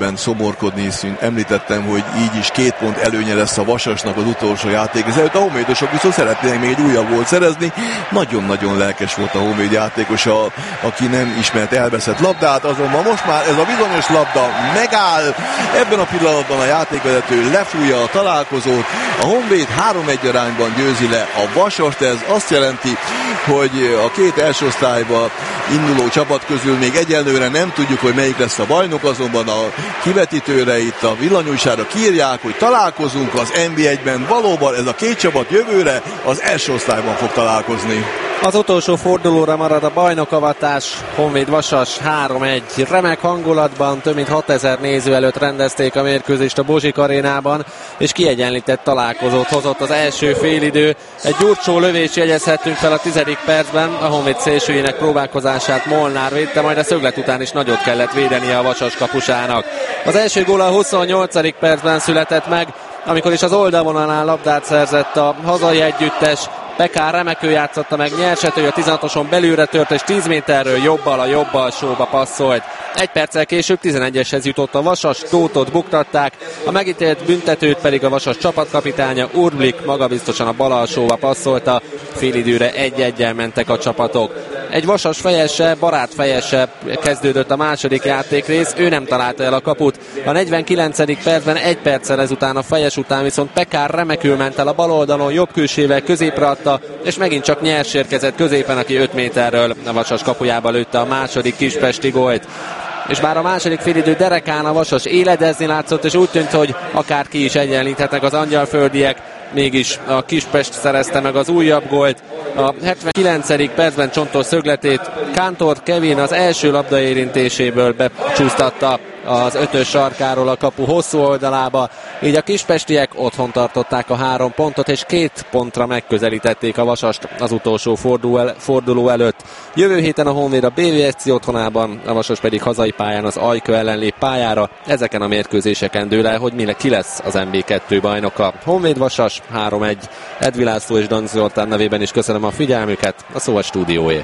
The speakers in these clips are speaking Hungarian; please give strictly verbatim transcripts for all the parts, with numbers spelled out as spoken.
szomorkodni, említettem, hogy így is két pont előnye lesz a Vasasnak az utolsó játék. Ezért a honvédosok viszont szeretnének még egy újabb gólt szerezni. Nagyon-nagyon lelkes volt a Honvéd játékosa, aki nem ismert elveszett labdát, azonban most már ez a bizonyos labda megáll. Ebben a pillanatban a játékvezető lefújja a találkozót. A Honvéd három egy arányban győzi le a Vasast. Ez azt jelenti, hogy a két első osztályba induló csapat közül még egyelőre nem tudjuk, hogy melyik lesz a bajnok, azonban a kivetítőre itt a villanyújsára kiírják, hogy találkozunk az en bé egyben. Valóban ez a két csapat jövőre az első osztályban fog találkozni. Az utolsó fordulóra marad a bajnokavatás. Honvéd Vasas három egy. Remek hangulatban, több mint hatezer néző előtt rendezték a mérkőzést a Bozsik arénában, és kiegyenlített találkozót hozott az első félidő. Egy gyurcsó lövés jegyezhettünk fel a tizedik percben. A Honvéd szélsőjének próbálkozását Molnár védte, majd a szöglet után is nagyot kellett védenie a Vasas kapusának. Az első gól a huszonnyolcadik percben született meg, amikor is az oldalvonalán labdát szerzett a hazai együttes. Bekár remekül játszotta meg Nyersető, a tizenhatoson belülre tört, és tíz méterről jobbal a jobb alsóba passzolt. Egy perccel később tizenegyeshez jutott a Vasas, Tótot buktatták, a megítélt büntetőt pedig a Vasas csapatkapitánya Urblik magabiztosan a bal alsóba passzolta. Félidőre egy-eggyel mentek a csapatok. Egy Vasas fejese, Barát fejese kezdődött a második játékrész, ő nem találta el a kaput. A negyvenkilencedik percben egy perccel ezután, a fejes után viszont Pekár remekül ment el a bal oldalon, jobb külsével középre adta, és megint csak Nyers érkezett középen, aki öt méterről a Vasas kapujába lőtte a második kispesti gólt. És bár a második félidő derekán a Vasas éledezni látszott, és úgy tűnt, hogy akár ki is egyenlíthetnek az angyalföldiek, mégis a Kispest szerezte meg az újabb gólt. A hetvenkilencedik percben csontos szögletét Kántor Kevin az első labda érintéséből becsúsztatta az ötös sarkáról a kapu hosszú oldalába, így a kispestiek otthon tartották a három pontot, és két pontra megközelítették a Vasast az utolsó forduló előtt. Jövő héten a Honvéd a bé vé es cé otthonában, a Vasas pedig hazai pályán az Ajka ellen lép pályára. Ezeken a mérkőzéseken dől el, hogy mire ki lesz az en bé kettő bajnoka. Honvéd Vasas három egy. Edvi László és Dan Zoltán nevében is köszönöm a figyelmüket, a szó a stúdióé.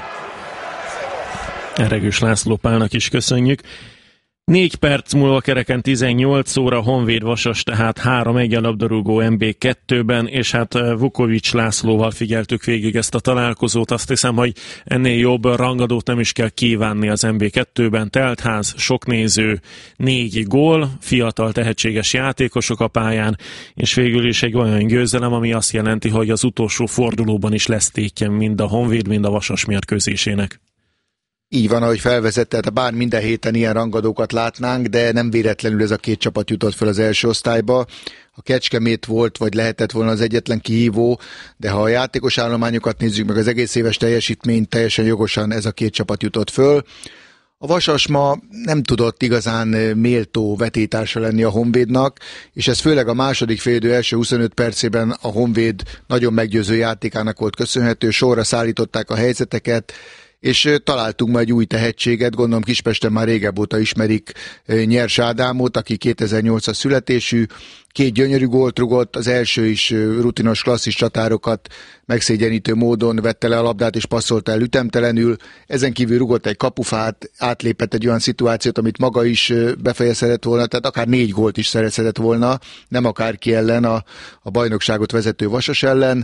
Eregős László Pálnak is köszönjük. Négy perc múlva kereken tizennyolc óra, Honvéd Vasas tehát három egy a labdarúgó en bé kettőben, és hát Vukovics Lászlóval figyeltük végig ezt a találkozót. Azt hiszem, hogy ennél jobb rangadót nem is kell kívánni az en bé kettőben. Teltház, sok néző, négy gól, fiatal tehetséges játékosok a pályán, és végül is egy olyan győzelem, ami azt jelenti, hogy az utolsó fordulóban is lesz tétje mind a Honvéd, mind a Vasas mérkőzésének. Így van, ahogy felvezetted, bár minden héten ilyen rangadókat látnánk, de nem véletlenül ez a két csapat jutott fel az első osztályba. A Kecskemét volt, vagy lehetett volna az egyetlen kihívó, de ha a játékos állományokat nézzük, meg az egész éves teljesítményt, teljesen jogosan ez a két csapat jutott föl. A Vasas ma nem tudott igazán méltó vetétársa lenni a Honvédnak, és ez főleg a második félidő első huszonöt percében a Honvéd nagyon meggyőző játékának volt köszönhető, sorra szállították a helyzeteket, és találtunk majd egy új tehetséget, gondolom Kispesten már régebb óta ismerik Nyers Ádámot, aki kétezer-nyolcas születésű, két gyönyörű gólt rugott, az első is rutinos klasszis csatárokat megszégyenítő módon vette le a labdát és passzolta el ütemtelenül, ezen kívül rugott egy kapufát, átlépett egy olyan szituációt, amit maga is befejezhetett volna, tehát akár négy gólt is szerezhetett volna, nem akárki ellen, a, a bajnokságot vezető Vasas ellen.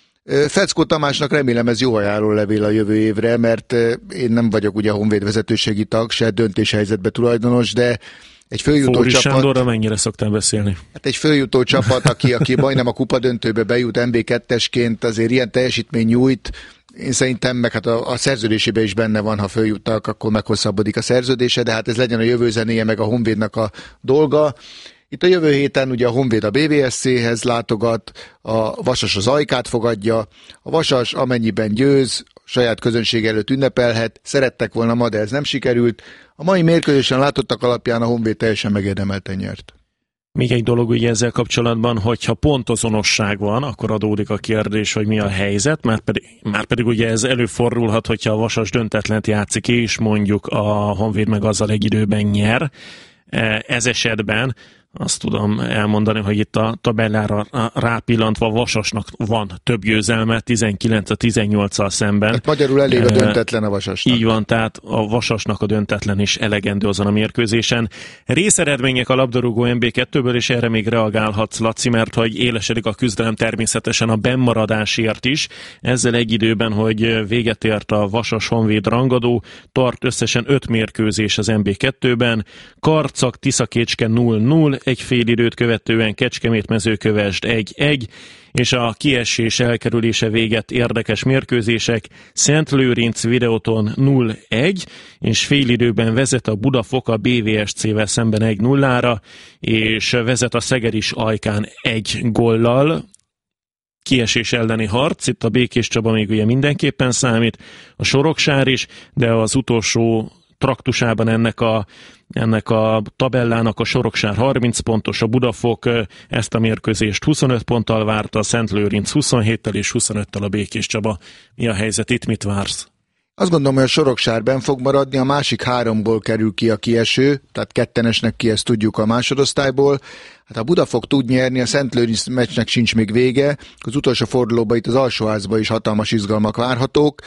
Feckó Tamásnak remélem ez jó ajánló levél a jövő évre, mert én nem vagyok ugye a Honvéd vezetőségi tag, se döntéshelyzetben tulajdonos, de egy följutó Fóri csapat... Sándorra mennyire szoktál beszélni? Hát egy följutó csapat, aki, aki majdnem a kupadöntőbe bejut en bé kettesként, azért ilyen teljesítmény nyújt. Én szerintem, meg hát a, a szerződésében is benne van, ha följuttak, akkor meghosszabbodik a szerződése, de hát ez legyen a jövő zenéje, meg a Honvédnak a dolga. Itt a jövő héten ugye a Honvéd a bé vé es céhez látogat, a Vasas az Ajkát fogadja, a Vasas amennyiben győz, saját közönség előtt ünnepelhet, szerettek volna ma, de ez nem sikerült. A mai mérkőzésen látottak alapján a Honvéd teljesen megérdemelten nyert. Még egy dolog ugye ezzel kapcsolatban, hogyha pontozonosság van, akkor adódik a kérdés, hogy mi a helyzet, már pedig, már pedig ugye ez előfordulhat, hogyha a Vasas döntetlent játszik, és mondjuk a Honvéd meg azzal egy időben nyer. Ez esetben azt tudom elmondani, hogy itt a tabellára rápillantva Vasasnak van több győzelme, tizenkilenc a tizennyolccal szemben. Hát magyarul elég a döntetlen a Vasasnak. Így van, tehát a Vasasnak a döntetlen is elegendő azon a mérkőzésen. Részeredmények a labdarúgó en bé kettőből, és erre még reagálhatsz, Laci, mert hogy élesedik a küzdelem természetesen a bennmaradásért is. Ezzel egy időben, hogy véget ért a Vasas-Honvéd rangadó, tart összesen öt mérkőzés az en bé kettőben. Karcag, Tiszakécske nulla nulla, egy fél időt követően Kecskemét-Mezőkövesd egy egy, és a kiesés elkerülése véget érdekes mérkőzések. Szentlőrinc Videoton nulla egy, és fél időben vezet a Budafok a bé vé es cé-vel szemben egy nullára, és vezet a Szeged is Ajkán egy gollal. Kiesés elleni harc, itt a Békés Csaba még ugye mindenképpen számít, a Soroksár is, de az utolsó traktusában ennek a, ennek a tabellának a Soroksár harminc pontos, a Budafok ezt a mérkőzést huszonöt ponttal várta, a Szentlőrinc huszonhéttel és huszonöttel a Békés Csaba. Mi a helyzet itt, mit vársz? Azt gondolom, hogy a Soroksár benn fog maradni, a másik háromból kerül ki a kieső, tehát kettenesnek ki, ezt tudjuk a másodosztályból. Hát a Budafok tud nyerni, a Szentlőrinc meccsnek sincs még vége, az utolsó fordulóban itt az alsóházban is hatalmas izgalmak várhatók.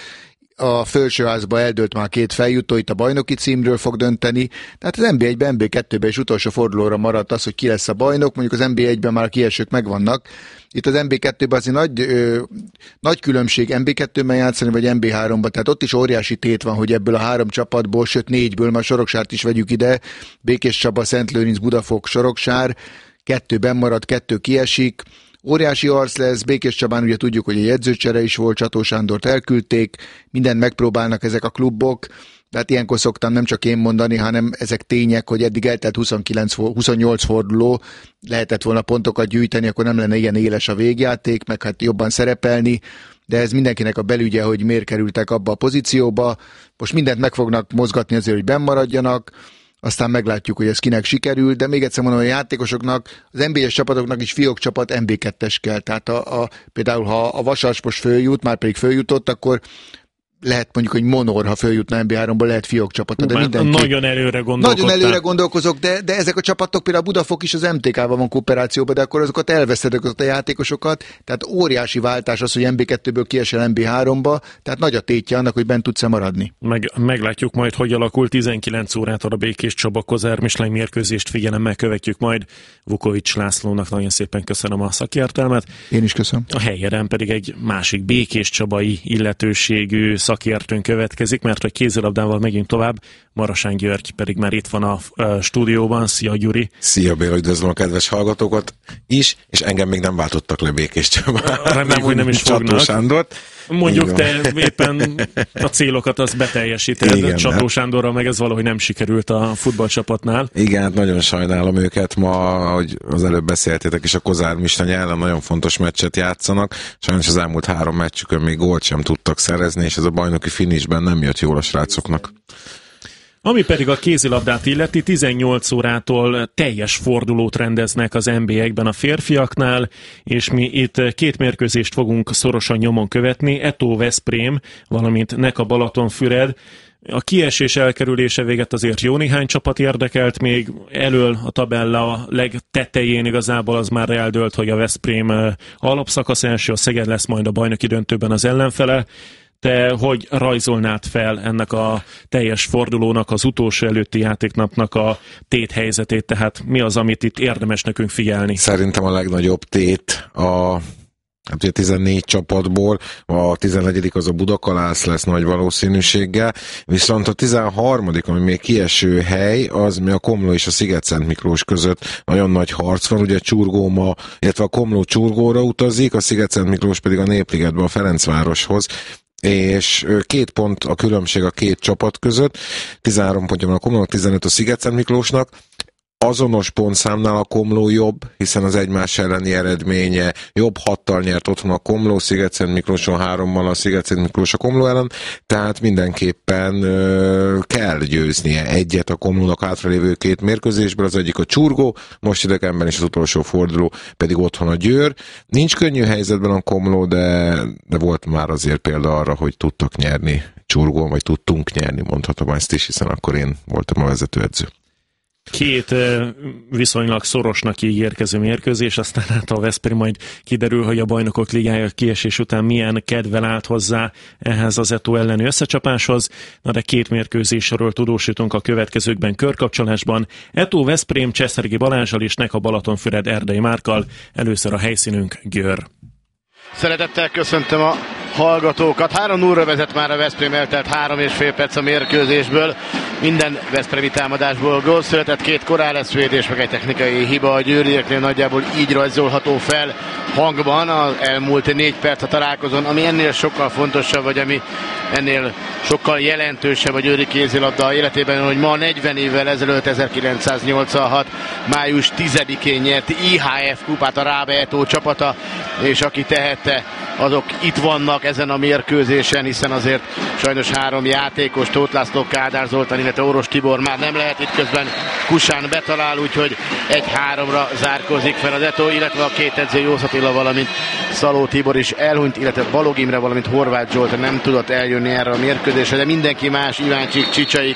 A felsőházba eldőlt már két feljutó, itt a bajnoki címről fog dönteni, tehát az en bé egyben, en bé kettőben is utolsó fordulóra maradt az, hogy ki lesz a bajnok, mondjuk az en bé egyben már a kiesők megvannak. Itt az en bé kettőben azért nagy, ö, nagy különbség en bé kettőben játszani, vagy en bé háromban, tehát ott is óriási tét van, hogy ebből a három csapatból, sőt négyből, már Soroksárt is vegyük ide, Békés Csaba, Szentlőrinc, Budafok, Soroksár, kettőben marad, kettő kiesik. Óriási harc lesz, Békés Csabán ugye tudjuk, hogy egy edzőcsere is volt, Csató Sándort elküldték, mindent megpróbálnak ezek a klubok, de hát ilyenkor szoktam nem csak én mondani, hanem ezek tények, hogy eddig eltelt huszonkilenc, huszonnyolc forduló, lehetett volna pontokat gyűjteni, akkor nem lenne ilyen éles a végjáték, meg hát jobban szerepelni, de ez mindenkinek a belügye, hogy miért kerültek abba a pozícióba. Most mindent meg fognak mozgatni azért, hogy benn maradjanak, aztán meglátjuk, hogy ez kinek sikerül, de még egyszer mondom, hogy a játékosoknak, az en bé es csapatoknak is fiók csapat en bé kettes kell. Tehát a, a, például, ha a Vasas most följut, már pedig följutott, akkor lehet mondjuk, hogy Monor, ha följutna en bé háromból, lehet fiók csapata. De mindenki... Nagyon előre gondolkodtál. Nagyon előre gondolkozok, de, de ezek a csapatok, például a Budafok is az em té ká-val van kooperációban, de akkor azokat elveszedek a játékosokat, tehát óriási váltás az, hogy en bé kettőből kiesel en bé háromba, tehát nagy a tétje annak, hogy bent tudsz-e maradni. Meg, meglátjuk majd, hogy alakul. tizenkilenc órától a Békés Csaba Kozár Mislány mérkőzést figyelemmel követjük majd. Vukovics Lászlónak nagyon szépen köszönöm a szakértelmet. Én is köszönöm. A helyeden pedig egy másik Békés Csabai illetőségű szakértőn következik, mert a kézilabdával megyünk tovább. Marasán György pedig már itt van a, a stúdióban. Szia, Gyuri! Szia, Béla, üdvözlöm a kedves hallgatókat is, és engem még nem váltottak le Békés Csabára. Remélem, hogy nem is fognak. Csató Sándort. Mondjuk te éppen a célokat azt beteljesíted. Igen, Csató Sándorral meg ez valahogy nem sikerült a futballcsapatnál. Igen, hát nagyon sajnálom őket. Ma, ahogy az előbb beszéltétek is, a Kozár Mislány ellen nagyon fontos meccset játszanak. Sajnos az elmúlt három meccsükön még gólt sem tudtak szerezni, és ez a bajnoki finishben nem jött jól a srácoknak. Ami pedig a kézilabdát illeti, tizennyolc órától teljes fordulót rendeznek az en bé egyben a férfiaknál, és mi itt két mérkőzést fogunk szorosan nyomon követni, Eto Veszprém, valamint Neka Balatonfüred. A kiesés elkerülése véget azért jó néhány csapat érdekelt, még elől a tabella legtetején igazából az már eldőlt, hogy a Veszprém alapszakasz első, a Szeged lesz majd a bajnoki döntőben az ellenfele. Te hogy rajzolnád fel ennek a teljes fordulónak, az utolsó előtti játéknapnak a téthelyzetét, tehát mi az, amit itt érdemes nekünk figyelni? Szerintem a legnagyobb tét a hát ugye tizennégy csapatból, a tizennegyedik az a Budakalász lesz nagy valószínűséggel, viszont a tizenharmadik, ami még kieső hely, az mi a Komló és a Sziget-Szent Miklós között nagyon nagy harc van, ugye Csurgó ma, illetve a Komló Csurgóra utazik, a Sziget-Szent Miklós pedig a Népligetbe, a Ferencvároshoz, és két pont a különbség a két csapat között, tizenhárom pontja van a Komlónak, tizenöt a Sziget-Szent Miklósnak. Azonos pontszámnál a Komló jobb, hiszen az egymás elleni eredménye jobb, hattal nyert otthon a Komló, Sziget-Szent Miklóson hárommal a Sziget-Szent Miklós a Komló ellen, tehát mindenképpen ö, kell győznie egyet a Komlónak hátralévő két mérkőzésből, az egyik a Csurgó, most idegenben is az utolsó forduló pedig otthon a Győr. Nincs könnyű helyzetben a Komló, de, de volt már azért példa arra, hogy tudtak nyerni Csurgón, vagy tudtunk nyerni, mondhatom ezt is, hiszen akkor én voltam a vezetőedző. Két viszonylag szorosnak ígérkező mérkőzés, aztán hát a Veszprém majd kiderül, hogy a Bajnokok Ligája kiesés után milyen kedvel állt hozzá ehhez az Eto elleni összecsapáshoz. Na de két mérkőzésről tudósítunk a következőkben körkapcsolásban. Eto Veszprém Cseszergi Balázsal és Neka Balatonfüred Erdei Márkkal. Először a helyszínünk Győr. Szeretettel köszöntöm a hallgatókat. három nullra vezet már a Veszprém, eltelt három és fél perc a mérkőzésből. Minden veszprémi támadásból gól született, két Corrales védés, meg egy technikai hiba a győrieknél, nagyjából így rajzolható fel hangban az elmúlt négy perc a találkozón, ami ennél sokkal fontosabb, vagy ami ennél sokkal jelentősebb a győri kézilabda életében, hogy ma negyven évvel ezelőtt, ezerkilencszáznyolcvanhat. május tizedikén nyert i há ef kupát a Rába Eto csapata, és aki tehette, azok itt vannak ezen a mérkőzésen, hiszen azért sajnos három játékos, Tóth László, Kádár Zoltán, illetve Oros Tibor már nem lehet itt, közben Kusán betalál, úgyhogy egy-háromra zárkózik fel az Eto, illetve a két edző Jósz Attila, valamint Szaló Tibor is elhunyt, illetve Balog Imre, valamint Horváth Zsolt nem tudott eljönni erre a mérkőzésre, de mindenki más, Iváncsik, Csicsaik,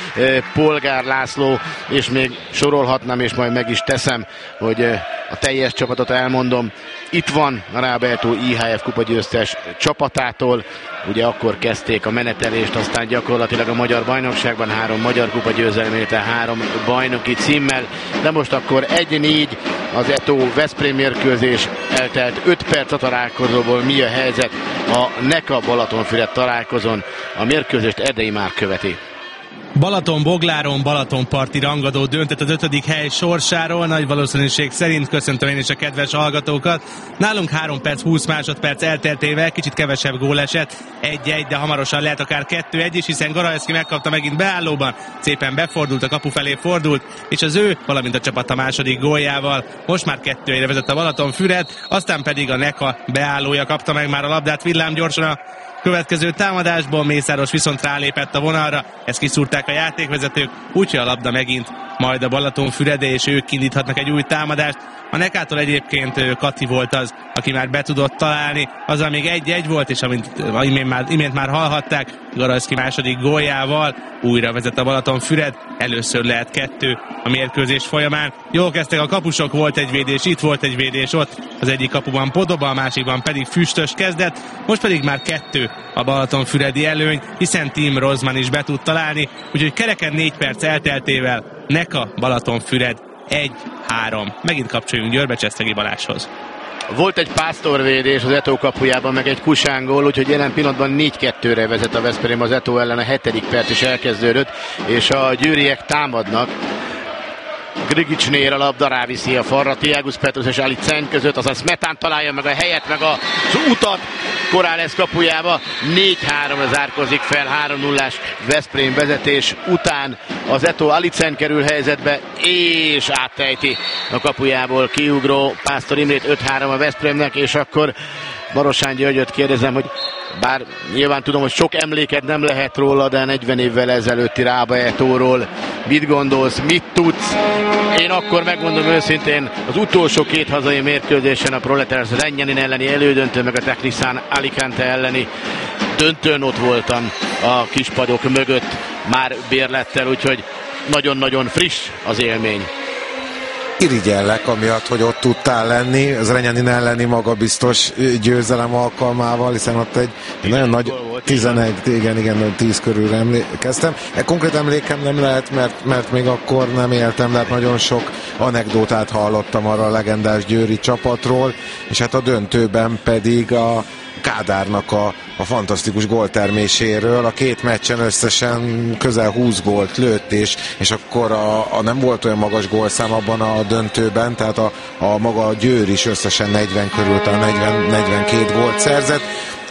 Polgár László, és még sorolhatnám, és majd meg is teszem, hogy a teljes csapatot elmondom. Itt van a Rába Eto i há ef kupa győztes csapatától, ugye akkor kezdték a menetelést, aztán gyakorlatilag a magyar bajnokságban három magyar kupa győzelmével, három bajnoki címmel, de most akkor egy négy az Eto Veszprém mérkőzés, eltelt öt perc a találkozóból. Mi a helyzet a Neka Balatonfüred találkozón? A mérkőzést Erdei már követi. Balaton-Bogláron Balatonparti rangadó döntött az ötödik hely sorsáról, nagy valószínűség szerint. Köszöntöm én is a kedves hallgatókat. Nálunk három perc húsz másodperc elteltével kicsit kevesebb gól esett, egy-egy, de hamarosan lehet akár kettő egy is, hiszen Garajszki megkapta megint beállóban, szépen befordult, a kapu felé fordult, és az ő, valamint a csapat a második góljával most már kettő egyre vezet a Balatonfüred, aztán pedig a Neka beállója kapta meg már a labdát villámgyorsan a következő támadásból, Mészáros viszont rálépett a vonalra, ezt kiszúrták a játékvezetők, úgyhogy a labda megint majd a Balatonfüredé, és ők indíthatnak egy új támadást. A Nekától egyébként Kati volt az, aki már be tudott találni, azzal még egy-egy volt, és amint imént már, imént már hallhatták, Garajszki második góljával újra vezet a Balatonfüred, először lehet kettő a mérkőzés folyamán. Jól kezdtek a kapusok, volt egy védés, itt volt egy védés, ott az egyik kapuban Podoba, a másikban pedig Füstös kezdett, most pedig már kettő a Balatonfüredi előny, hiszen Tim Rozman is be tud találni, úgyhogy kereken négy perc elteltével Neka Balatonfüred egy-három. Megint kapcsoljunk Győrbe Csesszegi Balázshoz. Volt egy pásztorvédés az Eto kapujában, meg egy Kusán gól, úgyhogy jelen pillanatban négy kettőre vezet a Veszprém az Eto ellen, a hetedik perc is elkezdődött, és a győriek támadnak. Grigicsnél a labda ráviszi a falra, Tiagus Petrus és Ali Cent között, azaz Smetán találja meg a helyet, meg az utat Corrales kapujába. négy-háromra zárkozik fel, három nullás Veszprém vezetés után az Eto. Ali Cent kerül helyzetbe, és áttejti a kapujából kiugró Pásztor Imrét. öt-három a Veszprémnek, és akkor Barosán Györgyöt kérdezem, hogy bár nyilván tudom, hogy sok emléket nem lehet róla, de negyven évvel ezelőtti Rába Etóról mit gondolsz, mit tudsz? Én akkor megmondom őszintén, az utolsó két hazai mérkőzésen, a Proletariat Renjanin elleni elődöntő, meg a Technisan Alicante elleni döntőn ott voltam a kispadok mögött már bérlettel, úgyhogy nagyon-nagyon friss az élmény. Irigyellek amiatt, hogy ott tudtál lenni, az Renjanin elleni magabiztos győzelem alkalmával, hiszen ott egy nagyon nagy tizenegy, igen, igen, tíz körül emlékeztem. E konkrét emlékem nem lehet, mert, mert még akkor nem éltem, de hát nagyon sok anekdótát hallottam arra a legendás győri csapatról, és hát a döntőben pedig a Kádárnak a, a fantasztikus gólterméséről. A két meccsen összesen közel húsz gólt lőtt, és, és akkor a, a nem volt olyan magas gólszám abban a döntőben, tehát a, a maga a Győr is összesen negyven körül, talán negyven-negyvenkét gólt szerzett.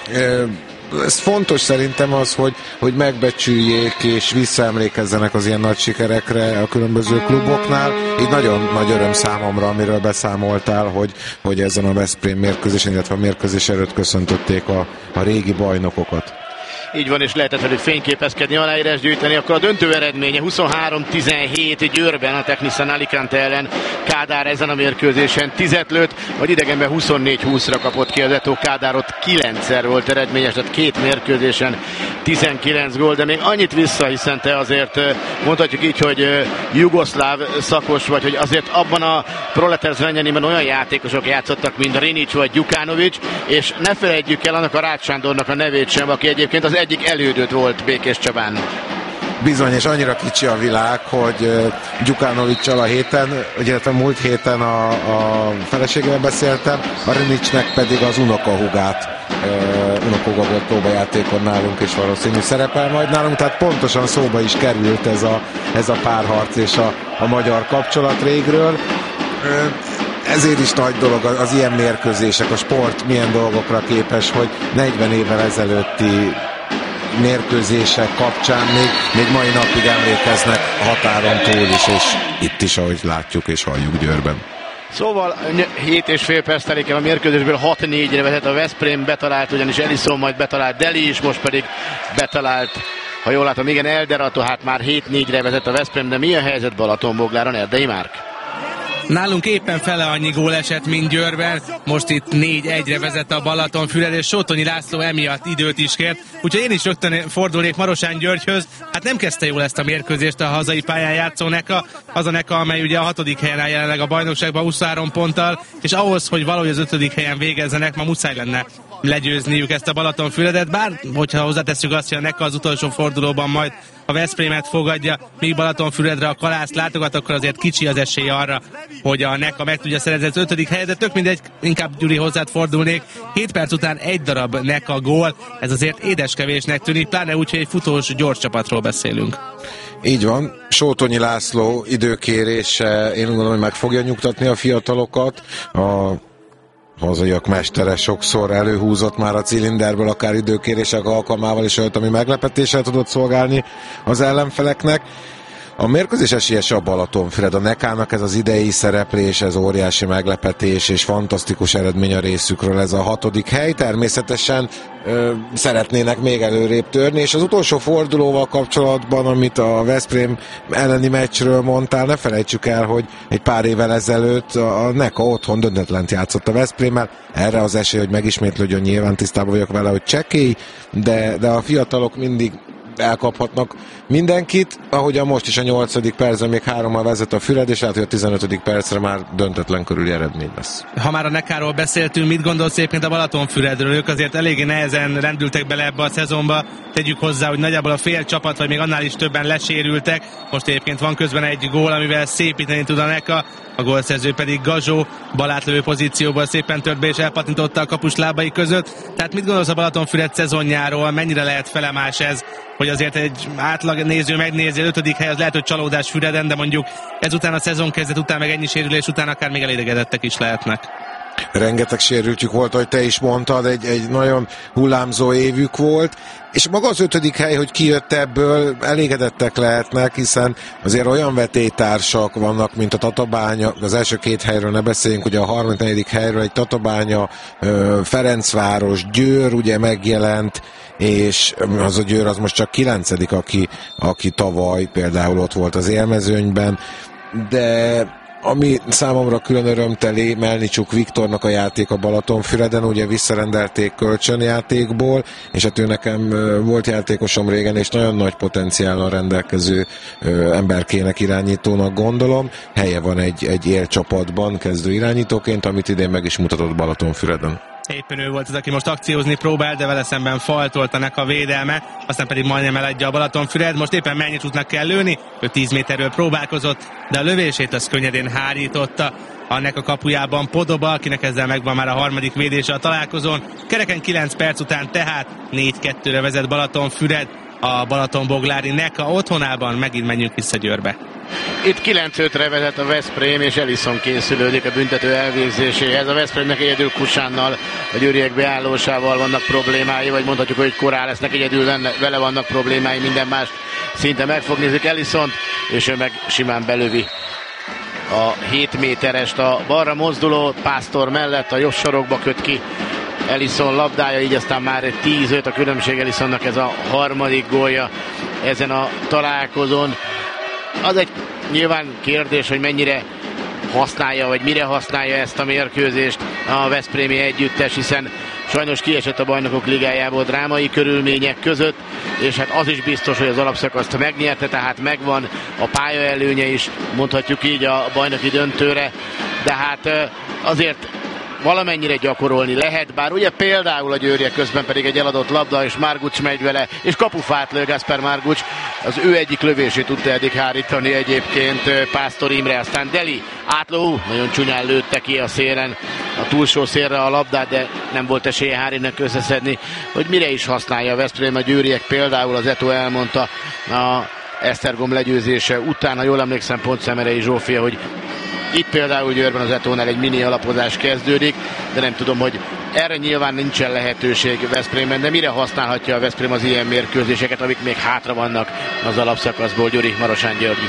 Ez fontos szerintem az, hogy, hogy megbecsüljék és visszaemlékezzenek az ilyen nagy sikerekre a különböző kluboknál. Így nagyon nagy öröm számomra, amiről beszámoltál, hogy, hogy ezen a Veszprém mérkőzésen, illetve a mérkőzés előtt köszöntötték a, a régi bajnokokat. Így van, és lehetett velük fényképezkedni, aláírás gyűjteni. Akkor a döntő eredménye huszonhárom tizenhét Győrben a Technisan Alicante ellen. Kádár ezen a mérkőzésen tízet lőtt, vagy idegenben huszonnégy húszra kapott ki az Eto. Kádár ott kilencszer volt eredményes, tehát két mérkőzésen tizenkilenc gól, de még annyit vissza, hiszen te azért mondhatjuk így, hogy jugoszláv szakos vagy, hogy azért abban a Proleters Zrenjaninben olyan játékosok játszottak, mint Rinic vagy Gyukanovics, és ne felejtjük el annak a Rácz Sándornak a nevét sem, aki egyébként az egyik elődöt volt Békés Csabán. Bizony, és annyira kicsi a világ, hogy Gyukanovics-csal a héten, illetve múlt héten a, a feleségével beszéltem, a Rinicnek pedig az unokahúgát, uh, unokahúga volt próbajátékon nálunk, és valószínű szerepel majd nálunk, tehát pontosan szóba is került ez a, ez a párharc és a, a magyar kapcsolat régről. Uh, ezért is nagy dolog az, az ilyen mérkőzések, a sport milyen dolgokra képes, hogy negyven évvel ezelőtti mérkőzések kapcsán még, még mai napig emlékeznek a határon túl is, és itt is, ahogy látjuk és halljuk Győrben. Szóval hét és fél perc telik el a mérkőzésből, hat négyre vezet a Veszprém, betalált ugyanis Ellison, majd betalált Deli is, most pedig betalált, ha jól látom, igen, Elderato, hát már hét négyre vezet a Veszprém, de milyen helyzet Balatonbogláron, Erdei Márk? Nálunk éppen fele annyi gól esett, mint Győrben. Most itt négy egyre vezet a Balatonfüred, és Sótonyi László emiatt időt is kért. Úgyhogy én is rögtön fordulnék Marosán Györgyhöz. Hát nem kezdte jól ezt a mérkőzést a hazai pályán játszó Neka. Az a Neka, amely ugye a hatodik helyen áll jelenleg a bajnokságban huszonhárom ponttal, és ahhoz, hogy valahogy az ötödik helyen végezzenek, ma muszáj lenne legyőzniük ezt a Balatonfüredet, bár hogyha hozzátesszük azt, hogy a Neka az utolsó fordulóban majd a Veszprémet fogadja, míg Balatonfüredre a Kalászt látogat, akkor azért kicsi az esély arra, hogy a Neka meg tudja szerezni az ötödik helyet, de tök mindegy, inkább Gyuri hozzád fordulnék. hét perc után egy darab Neka gól, ez azért édeskevésnek tűnik, pláne úgy, hogy egy futós gyors csapatról beszélünk. Így van, Sótonyi László időkérése, én gondolom, hogy meg fogja nyugtatni a fiatalokat. A hazaiak mestere sokszor előhúzott már a cilinderből, akár időkérések alkalmával is olyat, ami meglepetéssel tudott szolgálni az ellenfeleknek. A mérkőzés esélyese a Balatonfüred, a Nekának ez az idei szereplés, ez óriási meglepetés és fantasztikus eredmény a részükről, ez a hatodik hely. Természetesen ö, szeretnének még előrébb törni, és az utolsó fordulóval kapcsolatban, amit a Veszprém elleni meccsről mondtál, ne felejtsük el, hogy egy pár évvel ezelőtt a Neka otthon döntetlent játszott a Veszprémmel. Erre az esély, hogy megismétlődjön, nyilván tisztában vagyok vele, hogy csekély, de, de a fiatalok mindig elkaphatnak mindenkit, ahogy a most is a nyolcadik percben még hárommal vezet a Füred, és hát, hogy a tizenötödik percre már döntetlen körüli eredmény lesz. Ha már a Nekáról beszéltünk, mit gondolsz éppen a Balatonfüredről? Ők azért eléggé nehezen rendültek bele ebbe a szezonba. Tegyük hozzá, hogy nagyjából a fél csapat, vagy még annál is többen lesérültek. Most egyébként van közben egy gól, amivel szépíteni tud a Neka. A gólszerző pedig Gazsó, balátlövő pozícióból szépen tört be és elpatintotta a kapus lábai között. Tehát mit gondolsz a Balatonfüred szezonjáról? Mennyire lehet felemás ez, hogy azért egy átlag néző megnézi, az ötödik hely az lehet, hogy csalódás Füreden, de mondjuk ezután a szezon kezdet után, meg ennyi sérülés után akár még elégedettek is lehetnek. Rengeteg sérültjük volt, ahogy te is mondtad, egy, egy nagyon hullámzó évük volt, és maga az ötödik hely, hogy kijött ebből, elégedettek lehetnek, hiszen azért olyan vetélytársak vannak, mint a Tatabánya, az első két helyről ne beszéljünk, ugye a harmadik, negyedik helyről egy Tatabánya, Ferencváros, Győr ugye megjelent, és az a Győr az most csak kilencedik, aki, aki tavaly például ott volt az élmezőnyben, de ami számomra külön örömteli, Melnicsuk Viktornak a játék a Balatonfüreden, ugye visszarendelték kölcsönjátékból, és hát ő nekem volt játékosom régen, és nagyon nagy potenciállal rendelkező emberkének, irányítónak gondolom. Helye van egy, egy élcsapatban kezdő irányítóként, amit idén meg is mutatott Balatonfüreden. Éppen ő volt az, aki most akciózni próbál, de vele szemben faltolt a Neka védelme, aztán pedig majdnem eladja a Balatonfüred. Most éppen Melnicsuknak kell lőni, ő tíz méterről próbálkozott, de a lövését az könnyedén hárította a Neka kapujában Podoba, akinek ezzel megvan már a harmadik védése a találkozón. Kereken kilenc perc után tehát négy kettőre vezet Balatonfüred a Balatonboglári Neka otthonában. Megint menjünk vissza Győrbe. Itt kilenc ötre vezet a Veszprém, és Ellison készülődik a büntető elvégzéséhez. A Veszprémnek egyedül Kusánnal, a győriek beállósával vannak problémái, vagy mondhatjuk, hogy korán lesznek, egyedül vele vannak problémái, minden más szinte meg fog nézni Ellison, és ő meg simán belövi a hét méterest a balra mozduló Pásztor mellett, a jobb sarokba köt ki Ellison labdája, így aztán már egy tíz öt a különbség. Ellisonnak ez a harmadik gólja ezen a találkozón. Az egy nyilván kérdés, hogy mennyire használja, vagy mire használja ezt a mérkőzést a veszprémi együttes, hiszen sajnos kiesett a Bajnokok Ligájából drámai körülmények között, és hát az is biztos, hogy az alapszakaszt megnyerte, tehát megvan a pálya előnye is, mondhatjuk így a bajnoki döntőre, de hát azért valamennyire gyakorolni lehet, bár ugye például a győriek közben pedig egy eladott labda, és Margucs megy vele, és kapufát lő Gáspár Margucs, az ő egyik lövését tudta eddig hárítani egyébként Pásztor Imre, aztán Deli átló, nagyon csúnyán lőtte ki a szélen, a túlsó szélre a labdát, de nem volt esélye Hárinek összeszedni, hogy mire is használja a Veszprém. A győriek például, az Eto elmondta a Esztergom legyőzése után, ha jól emlékszem, pont Szemerei Zsófia, hogy itt például Győrben az Etónál egy mini alapozás kezdődik, de nem tudom, hogy erre nyilván nincsen lehetőség Veszprémben, de mire használhatja a Veszprém az ilyen mérkőzéseket, amik még hátra vannak az alapszakaszból. Gyuri, Marosán György.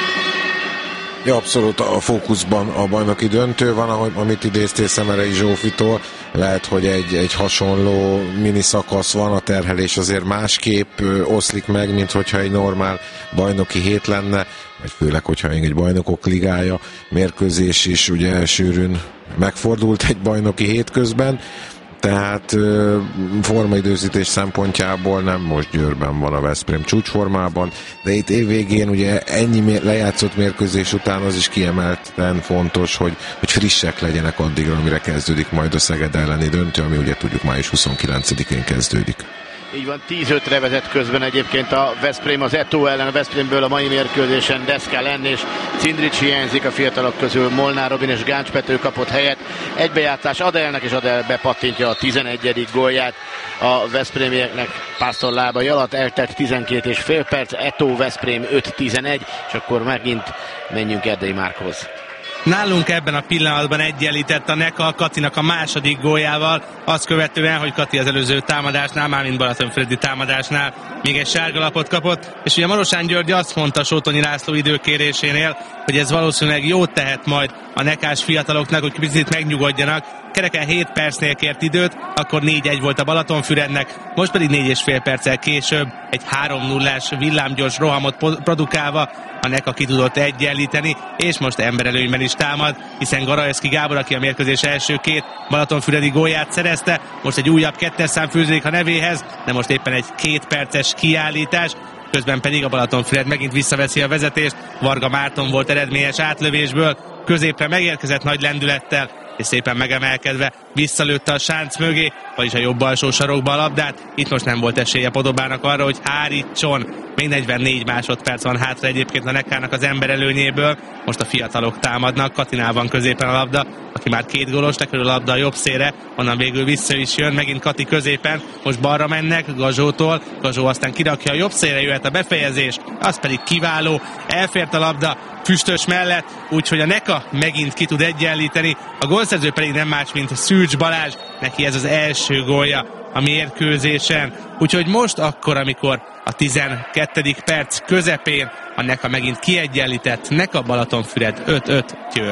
Ja, abszolút a fókuszban a bajnoki döntő van, ahogy, amit idéztél Szemerei Zsófitól. Lehet, hogy egy, egy hasonló mini szakasz van, a terhelés azért másképp ö, oszlik meg, mint hogyha egy normál bajnoki hét lenne, vagy főleg, hogyha egy bajnokok ligája mérkőzés is ugye sűrűn megfordult egy bajnoki hét közben. Tehát formaidőzítés szempontjából nem most Győrben van a Veszprém csúcsformában, de itt évvégén ugye ennyi lejátszott mérkőzés után az is kiemelten fontos, hogy, hogy frissek legyenek addigra, amire kezdődik majd a Szeged elleni döntő, ami ugye tudjuk május huszonkilencedikén kezdődik. Így van, tíz ötre vezet közben egyébként a Veszprém az Eto ellen. A Veszprémből a mai mérkőzésen Deszka Lenn és Cindrics hiányzik, a fiatalok közül Molnár Robin és Gáncs Pető kapott helyet. Egybejátszás Adelnek, és Adel bepattintja a tizenegyedik gólját a veszprémieknek Pásztor lábai alatt. Eltelt tizenkét és fél perc, Eto Veszprém öt tizenegy, és akkor megint menjünk Erdei Márkhoz. Nálunk ebben a pillanatban egyenlített a Neka Katinak a második góljával, azt követően, hogy Kati az előző támadásnál, mármint Balatonfüredi támadásnál még egy sárgalapot kapott, és ugye Marosán György azt mondta Sótonyi László időkérésénél, hogy ez valószínűleg jót tehet majd a nekás fiataloknak, hogy picit megnyugodjanak. Kereken hét percnél kért időt, akkor négy egy volt a Balatonfürednek, most pedig négy és fél perccel később egy három nullás villámgyors rohamot produkálva a Neka ki tudott egyenlíteni, és most emberelőnyben is támad, hiszen Garajewski Gábor, aki a mérkőzés első két Balatonfüredi gólját szerezte, most egy újabb kettes szám fűződik a nevéhez, de most éppen egy két perces kiállítás, közben pedig a Balatonfüred megint visszaveszi a vezetést. Varga Márton volt eredményes átlövésből, középre megérkezett nagy lendülettel, és szépen megemelkedve visszalőtte a sánc mögé, vagyis a jobb alsó sarokba a labdát. Itt most nem volt esélye Podobának arra, hogy hárítson. Még negyvennégy másodperc van hátra egyébként a Nekának az ember előnyéből. Most a fiatalok támadnak, Katinál van középen a labda, aki már két gólos, lekerül a labda a jobb szélre, onnan végül vissza is jön, megint Kati középen, most balra mennek Gazsótól, Gazsó aztán kirakja a jobb szélre, jöhet a befejezés, az pedig kiváló, elfért a labda Füstös mellett, úgyhogy a Neka megint ki tud egyenlíteni, a gólszerző pedig nem más, mint Szűcs Balázs, neki ez az első gólja a mérkőzésen, úgyhogy most akkor, amikor a tizenkettedik perc közepén a Neka megint kiegyenlített, Neka Balatonfüred öt öt Győr.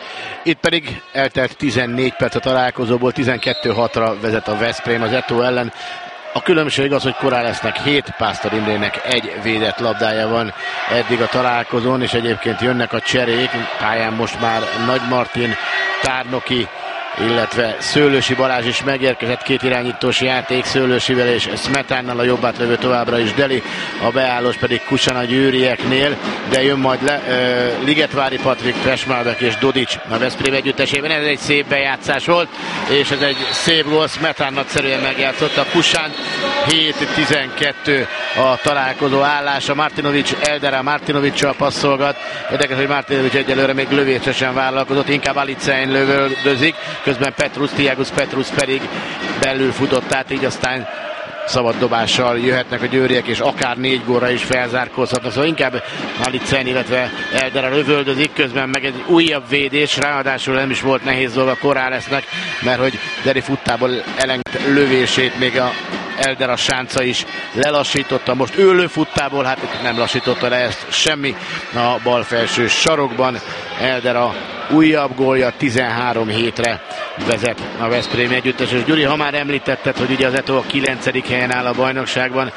Itt pedig eltelt tizennégy perc a találkozóból, tizenkettő hatra vezet a Veszprém az Eto ellen. A különbség az, hogy korán lesznek hét, Pásztor Imrének egy védett labdája van eddig a találkozón, és egyébként jönnek a cserék, pályán most már Nagy Martin, Tárnoki, illetve Szőlősi Balázs is megérkezett, két irányítós játék Szőlősivel és Smetánnal, a jobb átlövő továbbra is Deli, a beállós pedig Kusan a győrieknél, de jön majd le uh, Ligetvári Patrik, Presmálbek és Dodics a Veszprém együttesében. Ez egy szép bejátszás volt, és ez egy szép gól, Smetán nagyszerűen megjátszotta, Kusan hét tizenkettő a találkozó állása, Martinovics Eldera Martinovics-sal passzolgat, érdekes, hogy Martinovics egyelőre még lövésre sem vállalkozott, inkább Alicein lövöldözik, közben Petrus, Tiagus Petrus pedig belül futott át, így aztán szabad dobással jöhetnek a győriek, és akár négy gólra is felzárkózhatnak, szóval inkább Alicein, illetve Eldera lövöldözik, közben meg egy újabb védés, ráadásul nem is volt nehéz dolga korán lesznek, mert hogy Deri futtából elengedett lövését még a Eldera sánca is lelassította, most ő lőfuttából, hát nem lassította le ezt semmi a bal felső sarokban. Eldera újabb gólja, tizenhárom hétre vezet a Veszprém együttes, és Gyuri, ha már említetted, hogy ugye az Eto a kilencedik helyen áll a bajnokságban,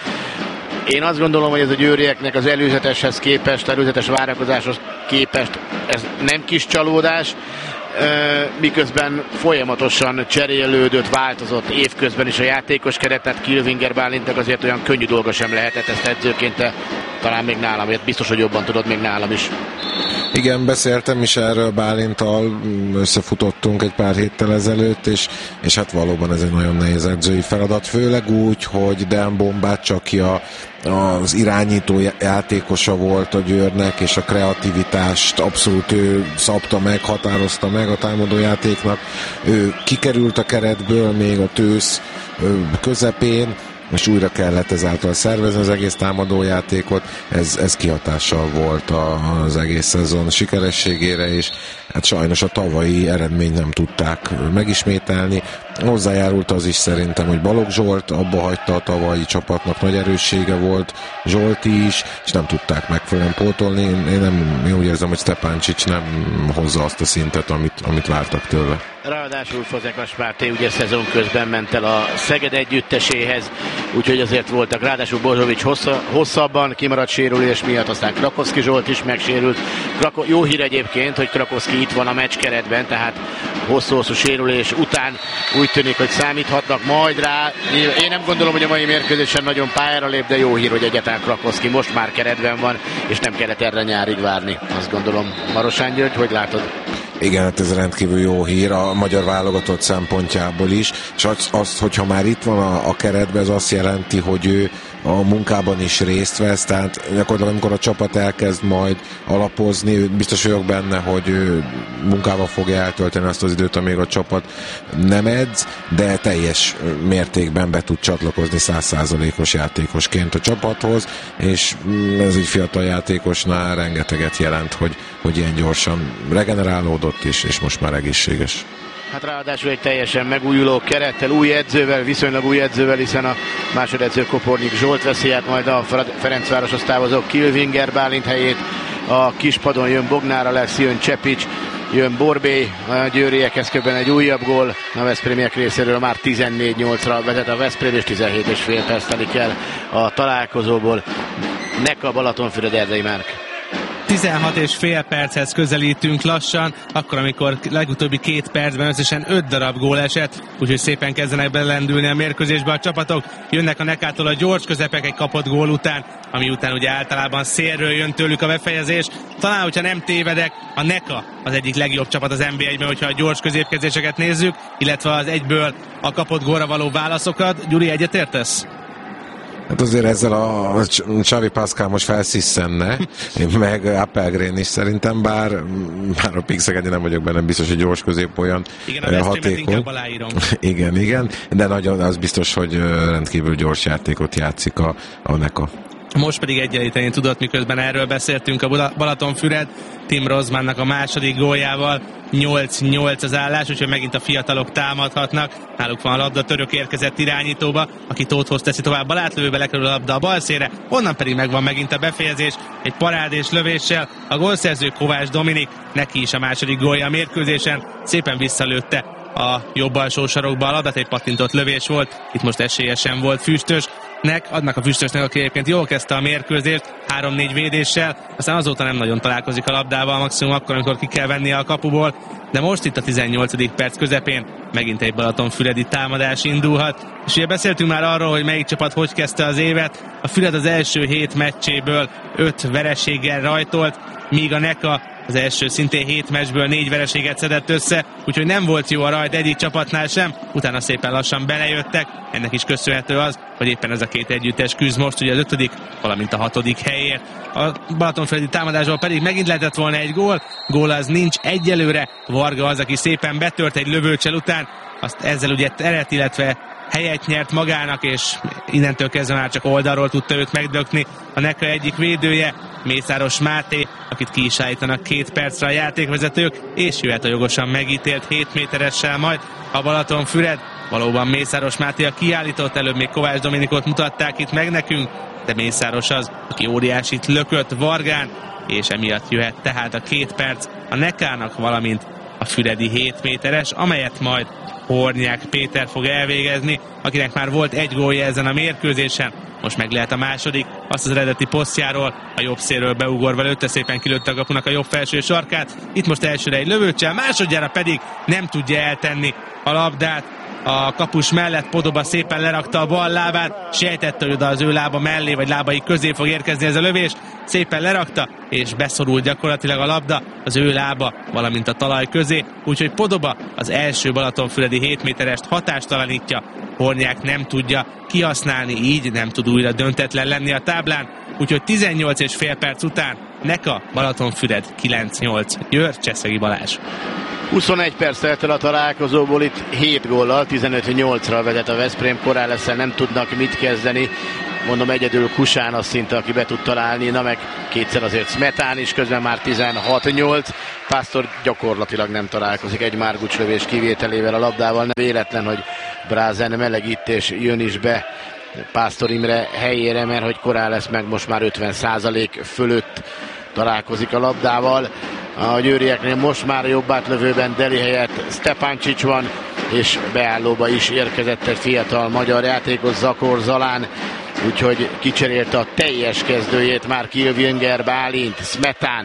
én azt gondolom, hogy ez a győrieknek az előzeteshez képest, előzetes várakozáshoz képest ez nem kis csalódás. miközben folyamatosan cserélődött, változott évközben is a játékos keret, tehát Kilfinger Bálintnak azért olyan könnyű dolga sem lehetett, ezt edzőként te talán még nálam, biztos, hogy jobban tudod még nálam is. Igen, beszéltem is erről Bálinttal, összefutottunk egy pár héttel ezelőtt, és, és hát valóban ez egy nagyon nehéz edzői feladat, főleg úgy, hogy Dan Bombáccsaki a az irányító játékosa volt a Győrnek, és a kreativitást abszolút ő szabta meg, határozta meg a támadójátéknak. Ő kikerült a keretből még a tősz közepén, és újra kellett ezáltal szervezni az egész támadójátékot. Ez, ez kihatással volt az egész szezon sikerességére, és hát sajnos a tavalyi eredményt nem tudták megismételni. Hozzájárult az is szerintem, hogy Balogh Zsolt abba hagyta a tavalyi csapatnak, nagy erőssége volt, Zsolti is, és nem tudták megfelelően pótolni. Én, én, nem, én úgy érzem, hogy Stepancic nem hozza azt a szintet, amit, amit vártak tőle. Ráadásul Fazekas Máté ugye szezon közben ment el a Szeged együtteséhez, úgyhogy azért voltak. Ráadásul Borzsovics hossza, hosszabban kimaradt sérülés miatt, aztán Krakowski Zsolt is megsérült. Krako- jó hír egyébként, hogy Krakowski itt van a meccs keretben, tehát hosszú-hosszú sérülés után úgy tűnik, hogy számíthatnak majd rá. Én nem gondolom, hogy a mai mérkőzésen nagyon pályára lép, de jó hír, hogy egyáltalán Krakowski most már keretben van, és nem kellett erre nyárig várni, azt gondolom. Marosán György, hogy látod? Igen, hát ez rendkívül jó hír a magyar válogatott szempontjából is, és azt, azt hogyha már itt van a, a keretben, ez azt jelenti, hogy ő a munkában is részt vesz, tehát gyakorlatilag amikor a csapat elkezd majd alapozni, biztos vagyok benne, hogy ő munkával fogja eltölteni azt az időt, amíg a csapat nem edz, de teljes mértékben be tud csatlakozni száz százalékos játékosként a csapathoz, és ez egy fiatal játékosnál rengeteget jelent, hogy, hogy ilyen gyorsan regenerálódott is, és most már egészséges. Hát ráadásul egy teljesen megújuló kerettel, új edzővel, viszonylag új edzővel, hiszen a másodedző Kopornyik Zsolt veszi át majd a Ferencvároshoz távozó Kilfinger Bálint helyét. A kispadon jön Bognára lesz, jön Csepics, jön Borbély, a győriekhez köbben egy újabb gól. A veszprémiek részéről már tizennégy nyolcra vezet a Veszprém, és tizenhét és fél perc telik el a találkozóból. Neka Balatonfüred, Erdei Márk. tizenhat és fél perchez közelítünk lassan, akkor amikor legutóbbi két percben összesen öt darab gól esett, úgyhogy szépen kezdenek belendülni a mérkőzésbe a csapatok. Jönnek a Nekától a gyors közepek egy kapott gól után, ami után ugye általában szélről jön tőlük a befejezés. Talán, hogyha nem tévedek, a Neka az egyik legjobb csapat az en bé egyben, hogyha a gyors középkezéseket nézzük, illetve az egyből a kapott gólra való válaszokat. Gyuri, egyetértesz? Hát azért ezzel a Xavi Pascal most felszissenne, meg Appelgren is szerintem, bár már a Pixegedi nem vagyok benne biztos, hogy gyors közép olyan igen, a hatékony. Igen, igen, de nagyon az biztos, hogy rendkívül gyors játékot játszik a, a Neka. Most pedig egyenlíteni tudott, miközben erről beszéltünk a Balatonfüred, Tim Rozmannak a második góljával. nyolc nyolc az állás, úgyhogy megint a fiatalok támadhatnak. Náluk van a labda, Török érkezett irányítóba, aki Tóthhoz teszi tovább a látlövőbe, lekerül a labda a bal szélre, onnan pedig megvan megint a befejezés, egy parádés lövéssel. A gólszerző Kovács Dominik, neki is a második gólja a mérkőzésen, szépen visszalőtte a jobb alsó sarokba a labdát, egy pattintott lövés volt, itt most esélyesen volt Füstös. Nek, adnak a Füstösnek, aki egyébként jól kezdte a mérkőzést, három-négy védéssel, aztán azóta nem nagyon találkozik a labdával, maximum akkor, amikor ki kell vennie a kapuból, de most itt a tizennyolcadik perc közepén megint egy balatonfüredi támadás indulhat, és ugye beszéltünk már arról, hogy melyik csapat hogy kezdte az évet. A Füred az első hét meccséből öt vereséggel rajtolt, míg a Neka az első szintén hét meccsből négy vereséget szedett össze, úgyhogy nem volt jó a rajt egyik csapatnál sem, utána szépen lassan belejöttek, ennek is köszönhető az, hogy éppen ez a két együttes küzd most ugye az ötödik, valamint a hatodik helyért. A balatonfüredi támadásból pedig megint lehetett volna egy gól, gól az nincs egyelőre, Varga az, aki szépen betört egy lövőcsel után, azt ezzel ugye teret, illetve helyet nyert magának, és innentől kezdve már csak oldalról tudta őt megdökni a Neka egyik védője, Mészáros Máté, akit ki is állítanak két percre a játékvezetők, és jöhet a jogosan megítélt hét méteressel majd a Balatonfüred. Valóban Mészáros Máté a kiállított, előbb még Kovács Dominikot mutatták itt meg nekünk, de Mészáros az, aki óriásit lökött Vargán, és emiatt jöhet tehát a két perc a Nekának, valamint a füredi hét méteres, amelyet majd Hornyák Péter fog elvégezni, akinek már volt egy gólja ezen a mérkőzésen, most meg lehet a második, azt az eredeti posztjáról, a jobb szélről beugorva lőtte, szépen kilőtte a kapunak a jobb felső sarkát. Itt most elsőre egy lövőcsel, másodjára pedig nem tudja eltenni a labdát. A kapus mellett Podoba szépen lerakta a bal lábát, sejtette, hogy oda az ő lába mellé, vagy lábai közé fog érkezni ez a lövés, szépen lerakta, és beszorult gyakorlatilag a labda az ő lába, valamint a talaj közé, úgyhogy Podoba az első balatonfüredi hét méterest hatástalanítja, Hornyák nem tudja kihasználni, így nem tud újra döntetlen lenni a táblán, úgyhogy tizennyolc és fél perc után Neka, Balatonfüred kilenc nyolc. Győr, Cseszegi Balázs. huszonegy perc telt el a találkozóból, itt hét góllal, tizenöt nyolcra vezet a Veszprém, Corrales-szel nem tudnak mit kezdeni. Mondom, egyedül Kusán az szinte, aki be tud találni, na meg kétszer azért Smetán is, közben már tizenhat nyolc. Pásztor gyakorlatilag nem találkozik egy Márgucs lövés kivételével a labdával. Nem véletlen, hogy Brázen melegít és jön is be Pásztor Imre helyére, mert hogy Corrales meg most már ötven százalék fölött találkozik a labdával. A győrieknél most már jobb átlövőben Deli helyett Stepancic van, és beállóba is érkezett egy fiatal magyar játékos, Zakor Zalán, úgyhogy kicserélte a teljes kezdőjét már Kilvinger, Bálint, Smetán,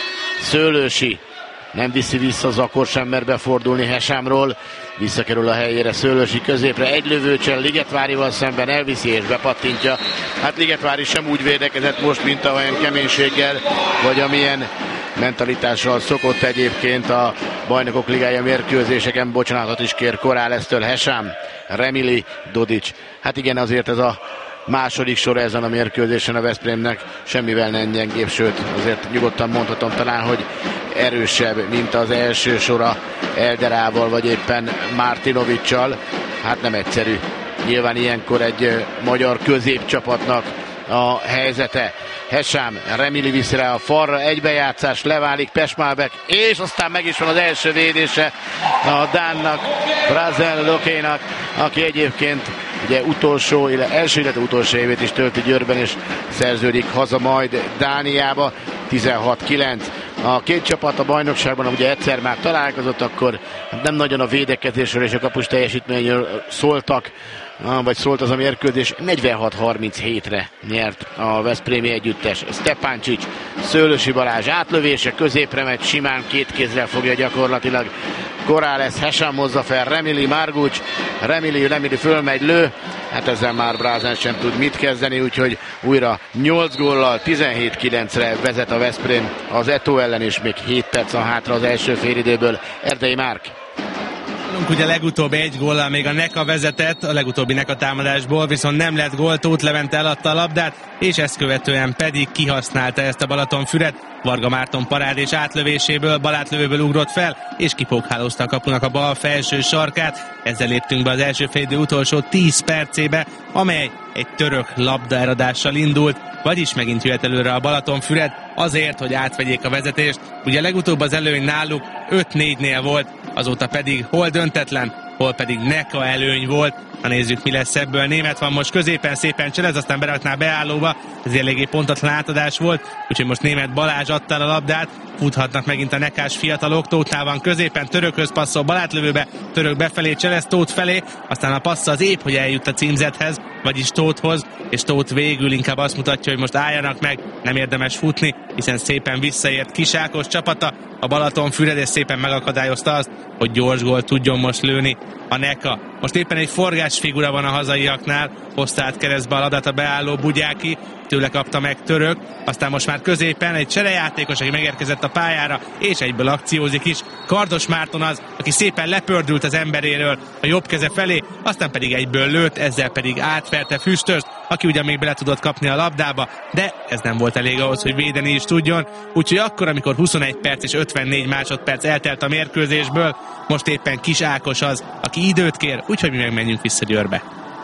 Szőlősi, nem viszi vissza Zakor sem, mer befordulni Hesámról, visszakerül a helyére Szőlősi középre, egy lövőcsel Ligetvárival szemben elviszi és bepattintja. Hát Ligetvári sem úgy védekezett most, mint olyan keménységgel, vagy amilyen mentalitással szokott egyébként a Bajnokok Ligája mérkőzéseken. Bocsánatot is kér Corrales-től Hesám, Remili, Dodic. Hát igen, azért ez a második sor ezen a mérkőzésen a Veszprémnek semmivel nem gyengébb, sőt azért nyugodtan mondhatom talán, hogy erősebb, mint az első sora Elderával vagy éppen Martinovic-sal. Hát nem egyszerű. Nyilván ilyenkor egy magyar középcsapatnak a helyzete. Hesám, Remili viszi rá a falra, egybejátszás, leválik Pesmálbek, és aztán meg is van az első védése a Dánnak, Brázen Lokénak, aki egyébként ugye utolsó, illetve első, illetve utolsó évét is tölti Győrben, és szerződik haza majd Dániába. tizenhat kilenc. A két csapat a bajnokságban ugye egyszer már találkozott, akkor nem nagyon a védekezésről és a kapus teljesítményről szóltak, vagy szólt az a mérkőzés. Negyvenhat harminchétre nyert a veszprémi együttes. Stepancic, Szőlősi Balázs átlövése, középre megy, simán két kézzel fogja gyakorlatilag Corrales, Hesam hozza fel, Remili, Márgucs, Remili, Remili fölmegy, lő, hát ezzel már Brázen sem tud mit kezdeni, úgyhogy újra nyolc góllal, tizenhét kilencre vezet a Veszprém az Eto ellen, és még hét perc a hátra az első félidőből. Erdei Márk. Ugye legutóbb egy góllal még a Neka vezetett, a legutóbbi Neka támadásból, viszont nem lett gól, Tóth Levente eladta a labdát, és ezt követően pedig kihasználta ezt a Balatonfüred. Varga Márton parádés átlövéséből, balátlövőből ugrott fel, és kipókhálózta a kapunak a bal felső sarkát. Ezzel léptünk be az első félidő utolsó tíz percébe, amely egy török labdaeladással indult, vagyis megint jöhet előre a Balatonfüred azért, hogy átvegyék a vezetést. Ugye legutóbb az előny náluk öt négynél volt, azóta pedig hol döntetlen, hol pedig Neka előny volt. Na nézzük, mi lesz ebből. Német van most középen, szépen cselez, aztán berakná beállóba. Ez eléggé pontatlan átadás volt, úgyhogy most Német Balázs adta a labdát. Futhatnak megint a nekás fiatalok. Tóthnál van középen, Törökhöz passzol balátlövőbe, Török befelé, cselez Tóth felé, aztán a passz az épp, hogy eljut a címzethez, vagyis Tóthhoz, és Tóth végül inkább azt mutatja, hogy most álljanak meg, nem érdemes futni, hiszen szépen visszaért Kisákos csapata. A Balatonfüred, és szépen megakadályozta azt, hogy gyors gólt tudjon most lőni a Neka. Most éppen egy forgásfigura van a hazaiaknál, hozta át keresztbe a labdát a beálló Bugyáki, tőle kapta meg Török, aztán most már középen egy cserejátékos, aki megérkezett a pályára, és egyből akciózik is. Kardos Márton az, aki szépen lepördült az emberéről a jobb keze felé, aztán pedig egyből lőtt, ezzel pedig átverte Füstöst, aki ugyan még bele tudott kapni a labdába, de ez nem volt elég ahhoz, hogy védeni is tudjon. Úgyhogy akkor, amikor huszonegy perc és ötvennégy másodperc eltelt a mérkőzésből, most éppen Kis Ákos az, aki időt kér, úgyhogy mi megmenjünk vissza Győrbe.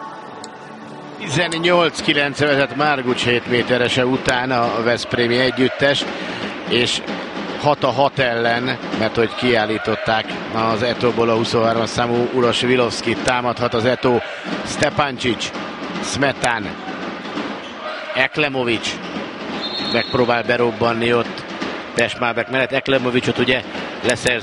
tizennyolc kilenc vezet Márgucs hét méterese után a veszprémi együttes, és hat a hat ellen, mert hogy kiállították az Etóból a huszonhárom számú Uroš Vilovszkit, támadhat az Eto. Stepancic, Smetán, Eklemovic megpróbál berobbanni ott Pesmálbek mellett. Eklemovicot ugye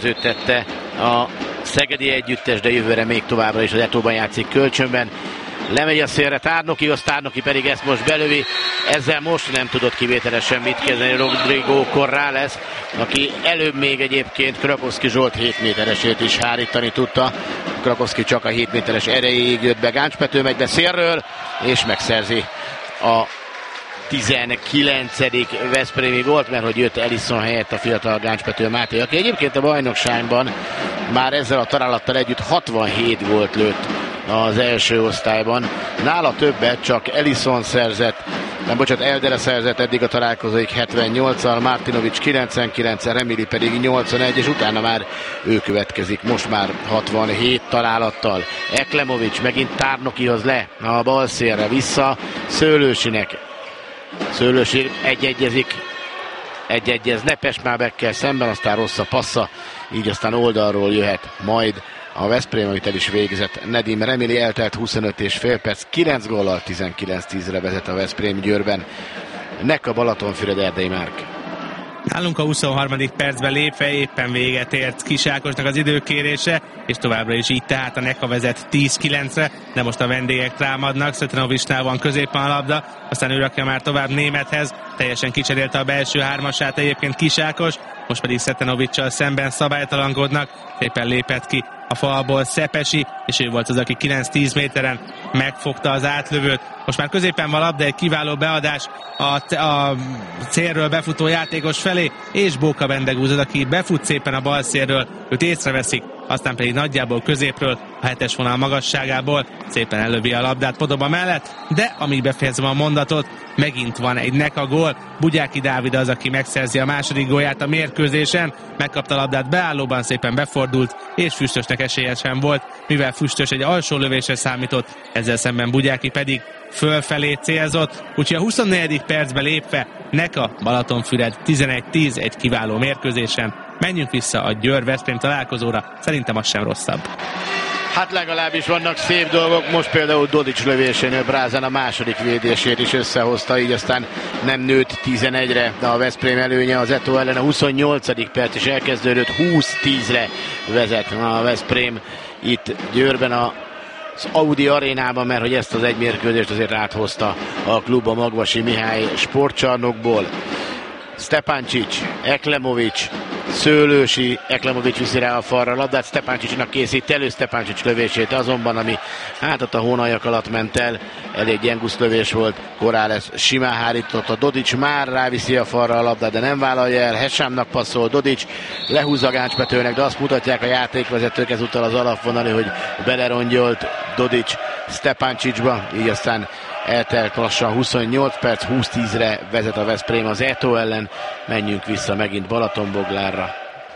leszerződtette a szegedi együttes, de jövőre még továbbra is az Etóban játszik kölcsönben. lemegy a szélre Tárnokihoz, Tárnoki pedig ezt most belövi, ezzel most nem tudott kivételesen mit kezdeni Rodrigo Corrales, aki előbb még egyébként Krakowski Zsolt hét méteresét is hárítani tudta. Krakowski csak a hét méteres erejéig jött be, Gáncspető megy be szélről, és megszerzi a tizenkilencedik veszprémi gólt, mert hogy jött Ellison helyett a fiatal Gáncspető Máté, aki egyébként a bajnokságban már ezzel a találattal együtt hatvanhét gólt lőtt az első osztályban. Nála többet csak Ellison szerzett, nem bocsánat, Eldere szerzett eddig a találkozóig hetvennyolccal, Martinovic kilencvenkilenccel, Remili pedig nyolcvanegy, és utána már ő következik, most már hatvanhét találattal. Eklemovic megint Tárnokihoz le, a bal szélre vissza, Szőlősinek. Szőlősi egy-egyezik, egy-egyez Nepesmábekkel szemben, aztán rossz a passza, így aztán oldalról jöhet majd a Veszprém, amit el is végzett Nedim Remili. Eltelt huszonöt és fél perc, kilenc góllal tizenkilenc tízre vezet a Veszprém Győrben. Neka Balatonfüred, Erdei Márk. Nálunk a huszonharmadik percben lépve éppen véget ért Kisákosnak az időkérése, és továbbra is így, tehát a Neka vezet tíz kilencre, de most a vendégek támadnak, Szötenovicsnál van középen a labda, aztán ő rakja már tovább Némethez, teljesen kicserélte a belső hármasát egyébként Kisákos, most pedig Szötenovicsal szemben szabálytalankodnak, éppen lépett ki a falból Szepesi, és ő volt az, aki kilenc-tíz méteren megfogta az átlövőt. Most már középen van labda, egy kiváló beadás a, a célről befutó játékos felé, és Bóka Bendegúzod, aki befut szépen a bal szélről, őt észreveszik, aztán pedig nagyjából középről, a hetes vonal magasságából szépen ellövi a labdát Podoba mellett, de amíg befejezem a mondatot, megint van egy Neka gól. Bugyáki Dávid az, aki megszerzi a második gólját a mérkőzésen, megkapta a labdát beállóban, szépen befordult, és Füstösnek esélye sem volt, mivel Füstös egy alsó lövésre számított, ezzel szemben Bugyáki pedig fölfelé célzott, úgyhogy a huszonnegyedik percben lépve Neka Balatonfüred tizenegy tíz, egy kiváló mérkőzésen. Menjünk vissza a Győr-Veszprém találkozóra, szerintem az sem rosszabb. Hát legalábbis vannak szép dolgok, most például Dodics lövésénél Brázán a második védését is összehozta, így aztán nem nőtt tizenegyre, de a Veszprém előnye az Eto ellen a huszonnyolcadik perc is elkezdődött, húsz tízre vezet a Veszprém itt Győrben a az Audi arénában, mert hogy ezt az egy mérkőzést azért áthozta a klub a Magvasi Mihály sportcsarnokból. Stepáncsics, Eklemovics, Szőlősi, Eklemovics viszi rá a falra a labdát, Stepáncsicsnak készít elő Stepáncsics lövését, azonban ami hát ott a hónaljak alatt ment el, elég gyengusz lövés volt, Corrales simán hárított, a Dodics már ráviszi a falra a labdát, de nem vállalja el, Hesámnak passzol, Dodics lehúzza Gáncspetőnek, de azt mutatják a játékvezetők ezúttal az alapvonali, hogy belerongyolt Dodics Stepáncsicsba, így aztán eltelt lassan huszonnyolc perc, húsz tízre vezet a Veszprém az Eto ellen. Menjünk vissza megint Balatonboglárra.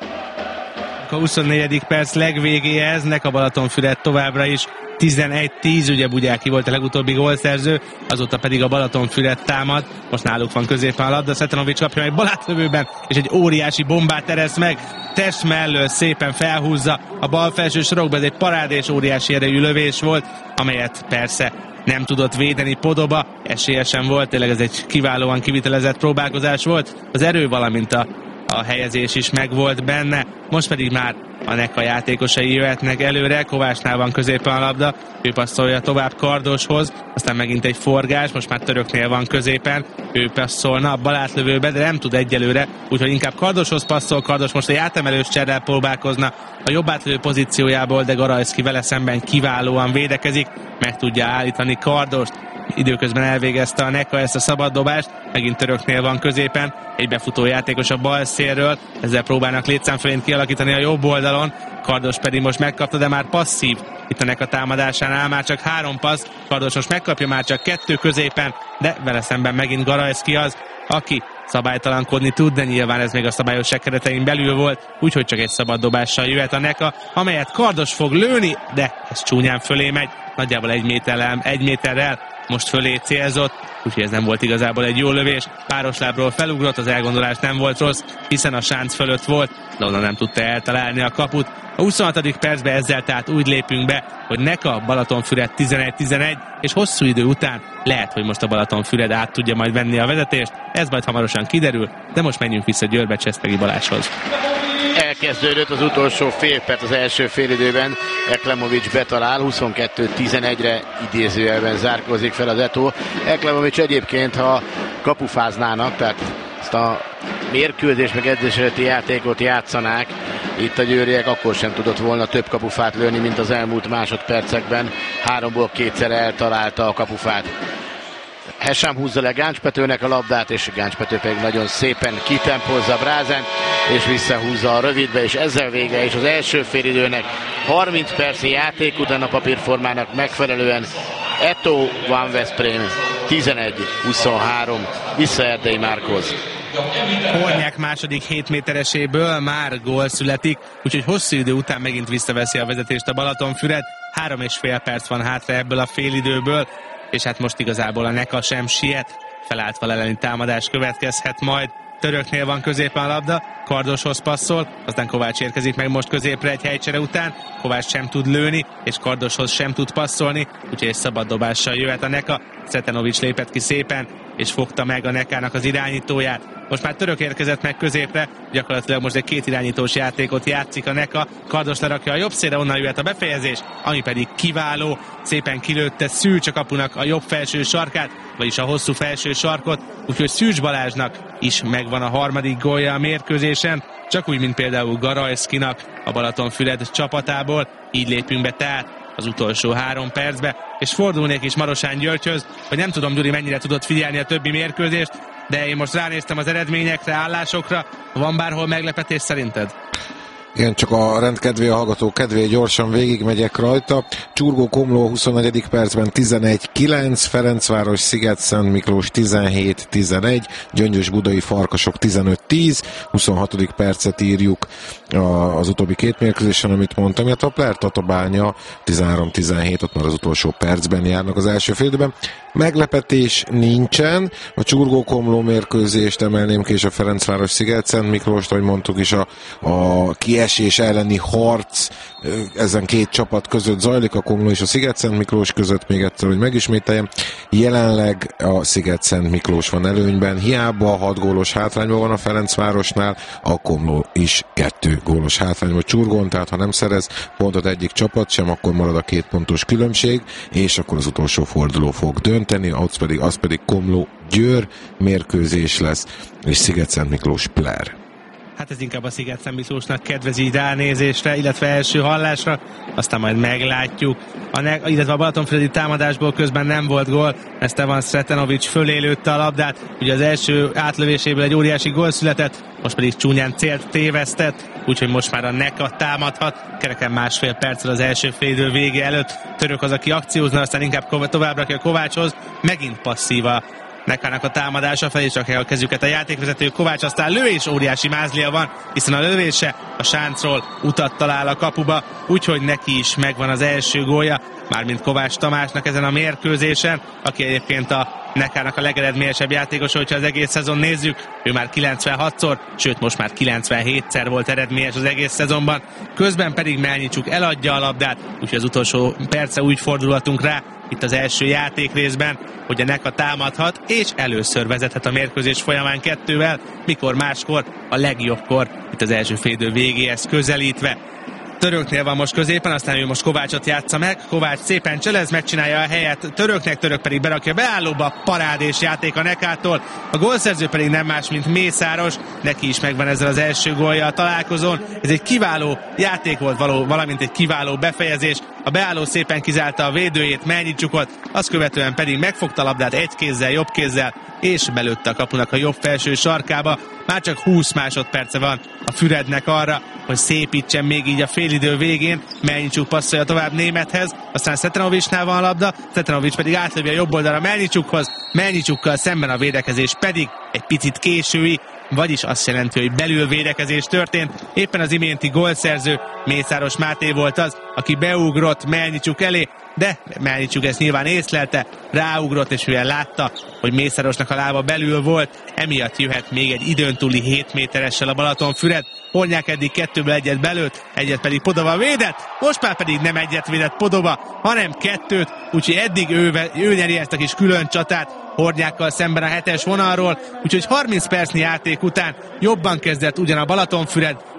A huszonnegyedik perc legvégéhez, Neka Balatonfüred továbbra is tizenegy tíz, ugye Bugyáki volt a legutóbbi gólszerző, azóta pedig a Balatonfüred támad, most náluk van középen a labda, Szetanovics kapja meg balátlövőben, és egy óriási bombát ereszt meg, test mellől szépen felhúzza a bal felső sorokba, ez egy parádés óriási erejű lövés volt, amelyet persze nem tudott védeni Podoba, esélye sem volt, tényleg ez egy kiválóan kivitelezett próbálkozás volt, az erő, valamint a, a helyezés is megvolt benne, most pedig már a Neka játékosai jöhetnek előre, Kovácsnál van középen a labda, ő passzolja tovább Kardoshoz, aztán megint egy forgás, most már Töröknél van középen, ő passzolna a balátlövőbe, de nem tud egyelőre, úgyhogy inkább Kardoshoz passzol, Kardos most egy átemelős cserrel próbálkozna a jobb átlövő pozíciójából, de Garajszki vele szemben kiválóan védekezik, meg tudja állítani Kardost, időközben elvégezte a Neka ezt a szabaddobást, megint Töröknél van középen, egy befutó játékos a bal szélről, ezzel próbálnak létszámfölényt kialakítani a jobb oldalon, Kardos pedig most megkapta, de már passzív itt a Neka támadásánál, már csak három passz, Kardos most megkapja már csak kettő középen, de vele szemben megint Garajszki az, aki szabálytalankodni tud, de nyilván ez még a szabályosság keretein belül volt, úgyhogy csak egy szabad dobással jöhet a Neka, amelyet Kardos fog lőni, de ez csúnyán fölé megy, nagyjából egy méterrel, egy méterrel most fölé célzott, úgyhogy ez nem volt igazából egy jó lövés, páros lábról felugrott, az elgondolás nem volt rossz, hiszen a sánc fölött volt, de onnan nem tudta eltalálni a kaput. A huszonhatodik percben ezzel tehát úgy lépünk be, hogy Neka Balatonfüred tizenegy tizenegy, és hosszú idő után lehet, hogy most a Balatonfüred át tudja majd venni a vezetést, ez majd hamarosan kiderül, de most menjünk vissza Győrbe Csesztegi Balázshoz. elkezdődött az utolsó fél perc az első félidőben. Eklemovics betalál, huszonkettő tizenegyre idézőjelben zárkózik fel az Eto. Eklemovics egyébként, ha kapufáznának, tehát ezt a mérkőzés meg edzéselőtti játékot játszanák itt a győriek, akkor sem tudott volna több kapufát lőni, mint az elmúlt másodpercekben. Háromból kétszer eltalálta a kapufát. Hesám húzza le Gáncs-Petőnek a labdát, és Gáncs-Pető pedig nagyon szépen kitempozza Brázent, és visszahúzza a rövidbe, és ezzel vége is az első félidőnek. harminc perci játék után a papírformának megfelelően Eto Van Veszprém tizenegy huszonhárom, vissza Erdei Márkhoz. Hornyák második hét métereséből már gól születik, úgyhogy hosszú idő után megint visszaveszi a vezetést a Balatonfüred. Három és fél perc van hátra ebből a félidőből, és hát most igazából a Neka sem siet, felálltval elleni támadás következhet majd. Töröknél van középen a labda, Kardoshoz passzol, aztán Kovács érkezik meg most középre egy helycsere után, Kovács sem tud lőni, és Kardoshoz sem tud passzolni, úgyhogy egy szabad dobással jöhet a Neka. Szetenovics lépett ki szépen, és fogta meg a Nekának az irányítóját. Most már Török érkezett meg középre, gyakorlatilag most egy két irányítós játékot játszik a Neka. Kardos lerakja a jobb szélre, onnan jöhet a befejezés, ami pedig kiváló, szépen kilőtte Szűcs a kapunak a jobb felső sarkát, vagyis a hosszú felső sarkot, úgyhogy Szűcs Balázsnak is megvan a harmadik gólja a mérkőzésen, csak úgy, mint például Garajszkinak a Balatonfüred csapatából. Így lépünk be tehát az utolsó három percbe, és fordulnék is Marosán Györgyhöz, hogy nem tudom, Gyuri, mennyire tudott figyelni a többi mérkőzést, de én most ránéztem az eredményekre, állásokra. Van bárhol meglepetés szerinted? Igen, csak a rendkedvé, a hallgató kedvé gyorsan végigmegyek rajta. Csurgó Komló huszonnegyedik percben tizenegy kilenc, Ferencváros Sziget-Szent Miklós tizenhét tizenegy, Gyöngyös Budai Farkasok tizenöt tíz, huszonhatodik percet írjuk az utóbbi két mérkőzésen, amit mondtam, illetve a Pler Tatabánya tizenhárom tizenhét, ott már az utolsó percben járnak az első félidőben. Meglepetés nincsen, a Csurgó Komló mérkőzést emelném ki, és a Ferencváros Sziget-Szent Miklóst, ahogy mondtuk is, a, a kiesés elleni harc ezen két csapat között zajlik, a Komló és a Sziget-Szent Miklós között, még egyszer, hogy megismételjem. Jelenleg a Sziget-Szent Miklós van előnyben, hiába hat gólos hátrányban van a Ferencvárosnál, a Komló is kettő gólos hátrányban Csurgón, tehát ha nem szerez pontot egyik csapat sem, akkor marad a két pontos különbség, és akkor az utolsó forduló fog dönteni, az pedig, az pedig Komló Győr mérkőzés lesz, és Sziget-Szent Miklós Pler. Hát ez inkább a Sziget-Szent Miklósnak kedvez így ránézésre, illetve első hallásra, aztán majd meglátjuk. A ne- illetve a Balatonfüredi támadásból közben nem volt gól, ezt Evan Sretenovics fölé lőtte a labdát, ugye az első átlövéséből egy óriási gól született, most pedig csúnyán célt tévesztett, úgyhogy most már a Neka támadhat, kereken másfél perccel az első félidő vége előtt. Török az, aki akciózna, aztán inkább tovább rakja Kovácshoz, megint passzíva Nekának a támadása felé, csak el a kezüket a játékvezető. Kovács aztán lő, és óriási mázlia van, hiszen a lövése a sáncról utat talál a kapuba, úgyhogy neki is megvan az első gólja, mármint Kovács Tamásnak ezen a mérkőzésen, aki egyébként a Nekának a legeredményesebb játékosa, hogyha az egész szezon nézzük, ő már kilencvenhatszor, sőt most már kilencvenhétszer volt eredményes az egész szezonban, közben pedig Melnyicsuk eladja a labdát, úgyhogy az utolsó perce úgy fordulhatunk rá itt az első játékrészben, hogy a Neka támadhat, és először vezethet a mérkőzés folyamán kettővel, mikor máskor a legjobbkor, itt az első félidő végéhez közelítve. Töröknél van most középen, aztán ő most Kovácsot játsza meg, Kovács szépen cselez, megcsinálja a helyet Töröknek, Török pedig berakja beállóba, parádés játék a Nekától, a gólszerző pedig nem más, mint Mészáros, neki is megvan ezzel az első gólja a találkozón, ez egy kiváló játék volt való, valamint egy kiváló befejezés, a beálló szépen kizárta a védőjét, Melnyicsukot, azt követően pedig megfogta a labdát egy kézzel, jobb kézzel, és belőtte a kapunak a jobb felső sarkába. Már csak húsz másodperce van a Fürednek arra, hogy szépítsen még így a félidő végén. Melnyicsuk passzolja tovább Némethez, aztán Szetenovicsnál van a labda, Szetenovics pedig átlövi a jobb oldalra Melnyicsukhoz, Melnyicsúkkal szemben a védekezés pedig egy picit késői, vagyis azt jelenti, hogy belül védekezés történt. Éppen az iménti gólszerző Mészáros Máté volt az, aki beugrott Melnyicsuk elé, de Melnyicsuk ezt nyilván észlelte, ráugrott, és mivel látta, hogy Mészárosnak a lába belül volt, emiatt jöhet még egy időn túli hét méteressel a Balatonfüred. Hornyák eddig kettőből egyet belőtt, egyet pedig Podova védett, most már pedig nem egyet védett Podova, hanem kettőt, úgyhogy eddig ő, ő nyeri ezt a kis külön csatát Hornyákkal szemben a hetes vonalról, úgyhogy harminc percnyi játék után jobban kezdett ugyan a Balatonfüred,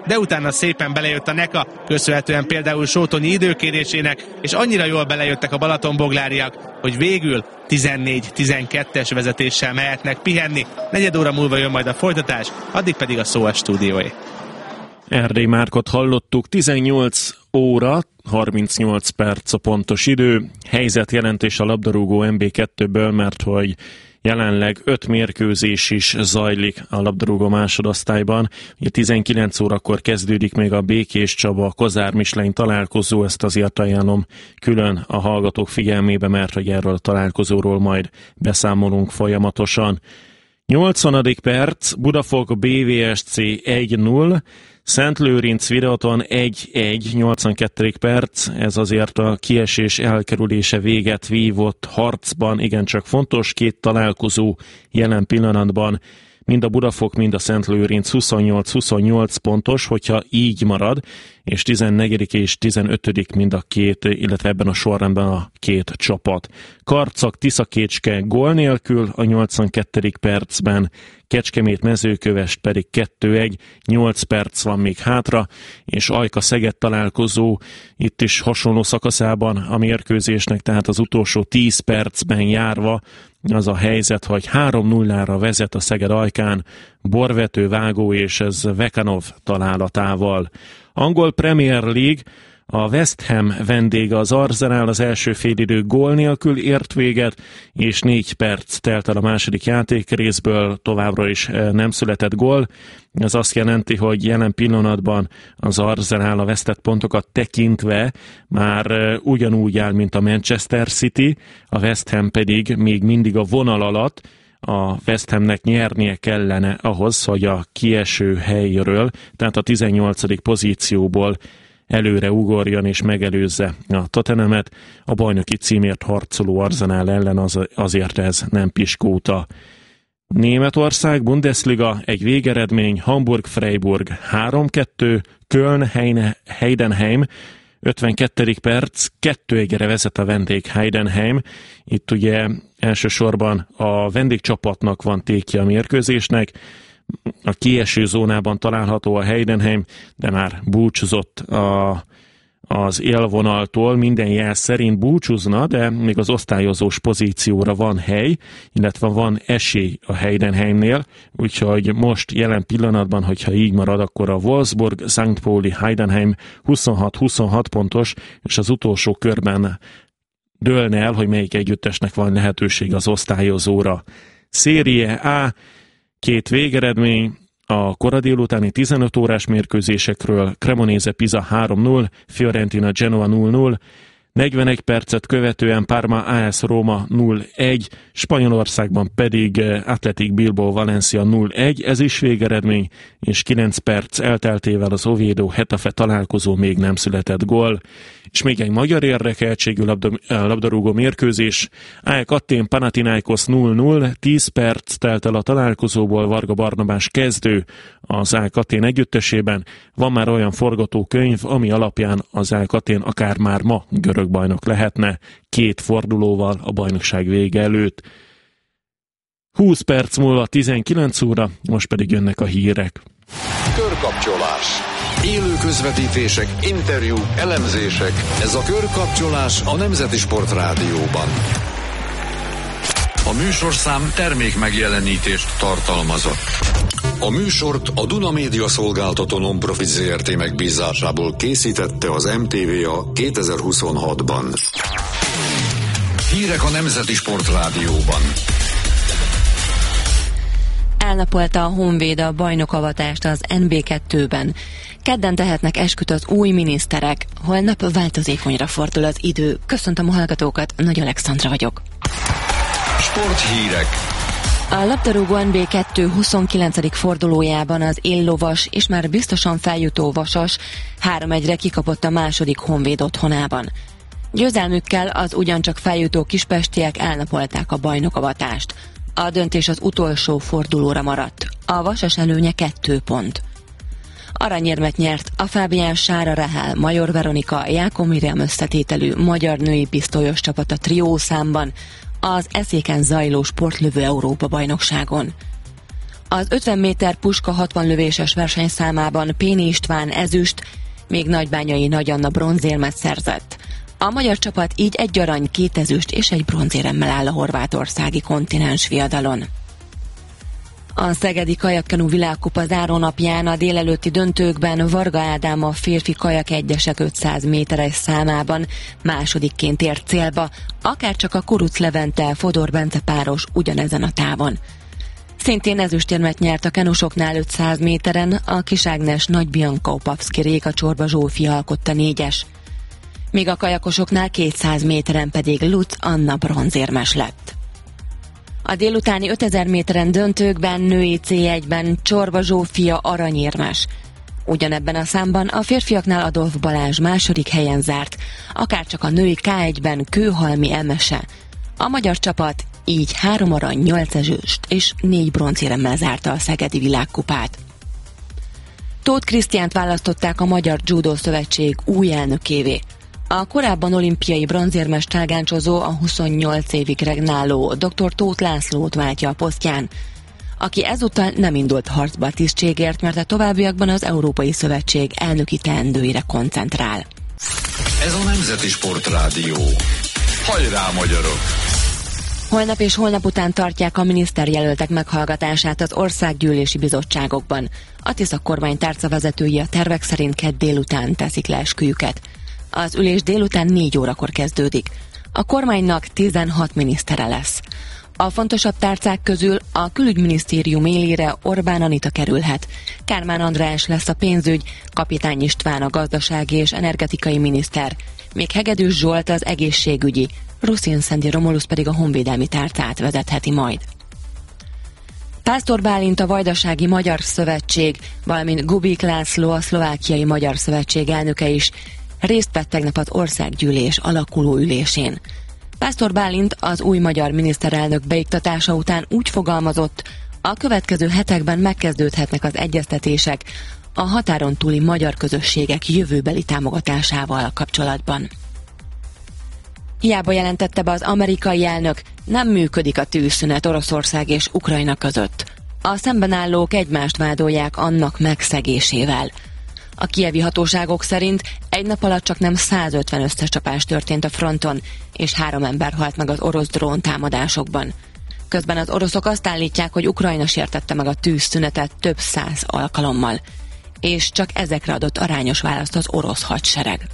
de utána szépen belejött a Neka, köszönhetően például Sótonyi időkérésének, és annyira jól belejöttek a balatonbogláriak, hogy végül tizennégy tizenkettes vezetéssel mehetnek pihenni. Negyed óra múlva jön majd a folytatás, addig pedig a szó a stúdióé. Erdély Márkot hallottuk, tizennyolc óra, harmincnyolc perc a pontos idő. Helyzetjelentés a labdarúgó en bé kettőből, mert hogy jelenleg öt mérkőzés is zajlik a labdarúgó másodosztályban. Ugye tizenkilenc órakor kezdődik még a Békés Csaba Kozár Mislein találkozó, ezt azért ajánlom külön a hallgatók figyelmébe, mert hogy erről a találkozóról majd beszámolunk folyamatosan. nyolcvanadik perc, Budafok bé vé es cé egy null, Szentlőrinc Videoton egy egy, nyolcvankettedik perc, ez azért a kiesés elkerülése véget vívott harcban igencsak fontos, két találkozó jelen pillanatban, mind a Budafok, mind a Szentlőrinc huszonnyolc huszonnyolc pontos, hogyha így marad, és tizennegyedik és tizenötödik mind a két, illetve ebben a sorrendben a két csapat. Karcag Tiszakécske gól nélkül a nyolcvankettedik percben, Kecskemét Mezőkövesd pedig kettő egy, nyolc perc van még hátra, és Ajka Szeged találkozó itt is hasonló szakaszában a mérkőzésnek, tehát az utolsó tíz percben járva az a helyzet, hogy három nullára vezet a Szeged Ajkán borvető vágó, és ez Vekanov találatával. Angol Premier League, a West Ham vendége az Arsenal, az első félidő gól nélkül ért véget, és négy perc telt el a második játékrészből, továbbra is nem született gól. Ez azt jelenti, hogy jelen pillanatban az Arsenal a vesztett pontokat tekintve már ugyanúgy áll, mint a Manchester City, a West Ham pedig még mindig a vonal alatt. A West Hamnek nyernie kellene ahhoz, hogy a kieső helyről, tehát a tizennyolcadik pozícióból előre ugorjon és megelőzze a Tottenhamet. A bajnoki címért harcoló Arsenal ellen az, azért ez nem piskóta. Németország, Bundesliga, egy végeredmény, Hamburg-Freiburg három kettő, Köln, Heidenheim, ötvenkettedik perc, kettő egyre vezet a vendég Heidenheim. Itt ugye elsősorban a vendégcsapatnak van tétje a mérkőzésnek, a kieső zónában található a Heidenheim, de már búcsúzott a, az élvonaltól, minden jel szerint búcsúzna, de még az osztályozós pozícióra van hely, illetve van esély a Heidenheimnél, úgyhogy most jelen pillanatban, hogyha így marad, akkor a Wolfsburg, Sankt Pauli, Heidenheim huszonhat huszonhat pontos, és az utolsó körben dőlne el, hogy melyik együttesnek van lehetőség az osztályozóra. Serie A, két végeredmény, a kora délutáni tizenöt órás mérkőzésekről: Cremonese Pisa három null, Fiorentina Genoa null null, negyvenegy percet követően Parma á es Roma null egy, Spanyolországban pedig Athletic Bilbao Valencia null egy, ez is végeredmény, és kilenc perc elteltével az Oviedo Getafe találkozó még nem született gól. És még egy magyar érdekeltségű labdarúgó mérkőzés, á e ká Athén Panathinaikos null null, tíz perc telt el a találkozóból, Varga Barnabás kezdő az á e ká Athén együttesében. Van már olyan forgatókönyv, ami alapján az á e ká Athén akár már ma görög bajnok lehetne, két fordulóval a bajnokság vége előtt. húsz perc múlva tizenkilenc óra, most pedig jönnek a hírek. Körkapcsolás. Élő közvetítések, interjúk, elemzések. Ez a Körkapcsolás a Nemzeti Sport Rádióban. A műsorszám termék megjelenítést tartalmazott. A műsort a Duna Média Szolgáltató Non-Profit zé er té megbízásából készítette az em té vé á kétezer-huszonhatban. Hírek a Nemzeti Sport Rádióban. Elnapolta a Honvéd a bajnokavatást az en bé kettőben. Kedden tehetnek esküt az új miniszterek, holnap változékonyra fordul az idő. Köszöntöm a hallgatókat, Nagy Alexandra vagyok. Sporthírek. A labdarúgó en bé kettő huszonkilencedik fordulójában az éllovas és már biztosan feljutó Vasas három egyre kikapott a második Honvéd otthonában. Győzelmükkel az ugyancsak feljutó kispestiek elnapolták a bajnokavatást. A döntés az utolsó fordulóra maradt. A Vasas előnye kettő pont. Aranyérmet nyert a Fábián Sára Rehel, Major Veronika, Jákó Miriam összetételű magyar női pisztolyos csapat a trió számban az eszéken zajló sportlövő Európa bajnokságon. Az ötven méter puska hatvan lövéses versenyszámában Péni István ezüst, még Nagybányai Nagy Anna bronzérmet szerzett. A magyar csapat így egy arany, két ezüst és egy bronzéremmel áll a horvátországi kontinens viadalon. A szegedi kajakkenu világkupa zárónapján a délelőtti döntőkben Varga Ádám a férfi kajak egyesek ötszáz méteres számában másodikként ért célba, akárcsak a Kuruc Levente Fodor Bence páros ugyanezen a távon. Szintén ezüstérmet nyert a kenusoknál ötszáz méteren, a Kis Ágnes Nagy Bianca Opavszki Réka Csorba Zsófia alkotta négyes, míg a kajakosoknál kétszáz méteren pedig Lutz Anna bronzérmes lett. A délutáni ötezer méteren döntőkben női cé egyben Csorba Zsófia aranyérmes. Ugyanebben a számban a férfiaknál Adolf Balázs második helyen zárt, akárcsak a női ká egyben Kőhalmi Emese. A magyar csapat így három arany, nyolc ezüst és négy bronzéremmel zárta a szegedi világkupát. Tóth Krisztiánt választották a Magyar Judo Szövetség új elnökévé. A korábban olimpiai bronzérmes tágáncsozó a huszonnyolc évig regnáló dr. Tóth Lászlót váltja a posztján, aki ezúttal nem indult harcba a tisztségért, mert a továbbiakban az Európai Szövetség elnöki teendőire koncentrál. Ez a Nemzeti Sportrádió. Hajrá, magyarok! Holnap és holnap után tartják a miniszterjelöltek meghallgatását az országgyűlési bizottságokban. A Tisza kormány tárcavezetői a tervek szerint kedd délután teszik le esküjüket. Az ülés délután négy órakor kezdődik. A kormánynak tizenhat minisztere lesz. A fontosabb tárcák közül a külügyminisztérium élére Orbán Anita kerülhet. Kármán András lesz a pénzügy, Kapitány István a gazdasági és energetikai miniszter, még Hegedűs Zsolt az egészségügyi, Ruszin Szendi Romulusz pedig a honvédelmi tárcát vezetheti majd. Pásztor Bálint a Vajdasági Magyar Szövetség, valamint Gubik László a Szlovákiai Magyar Szövetség elnöke is részt vett tegnap az országgyűlés alakuló ülésén. Pásztor Bálint az új magyar miniszterelnök beiktatása után úgy fogalmazott, a következő hetekben megkezdődhetnek az egyeztetések a határon túli magyar közösségek jövőbeli támogatásával kapcsolatban. Hiába jelentette be az amerikai elnök, nem működik a tűzszünet Oroszország és Ukrajna között. A szemben állók egymást vádolják annak megszegésével. A kijevi hatóságok szerint egy nap alatt csak nem százötven összecsapás történt a fronton, és három ember halt meg az orosz drón támadásokban. Közben az oroszok azt állítják, hogy Ukrajna sértette meg a tűzszünetet több száz alkalommal, és csak ezekre adott arányos választ az orosz hadsereg.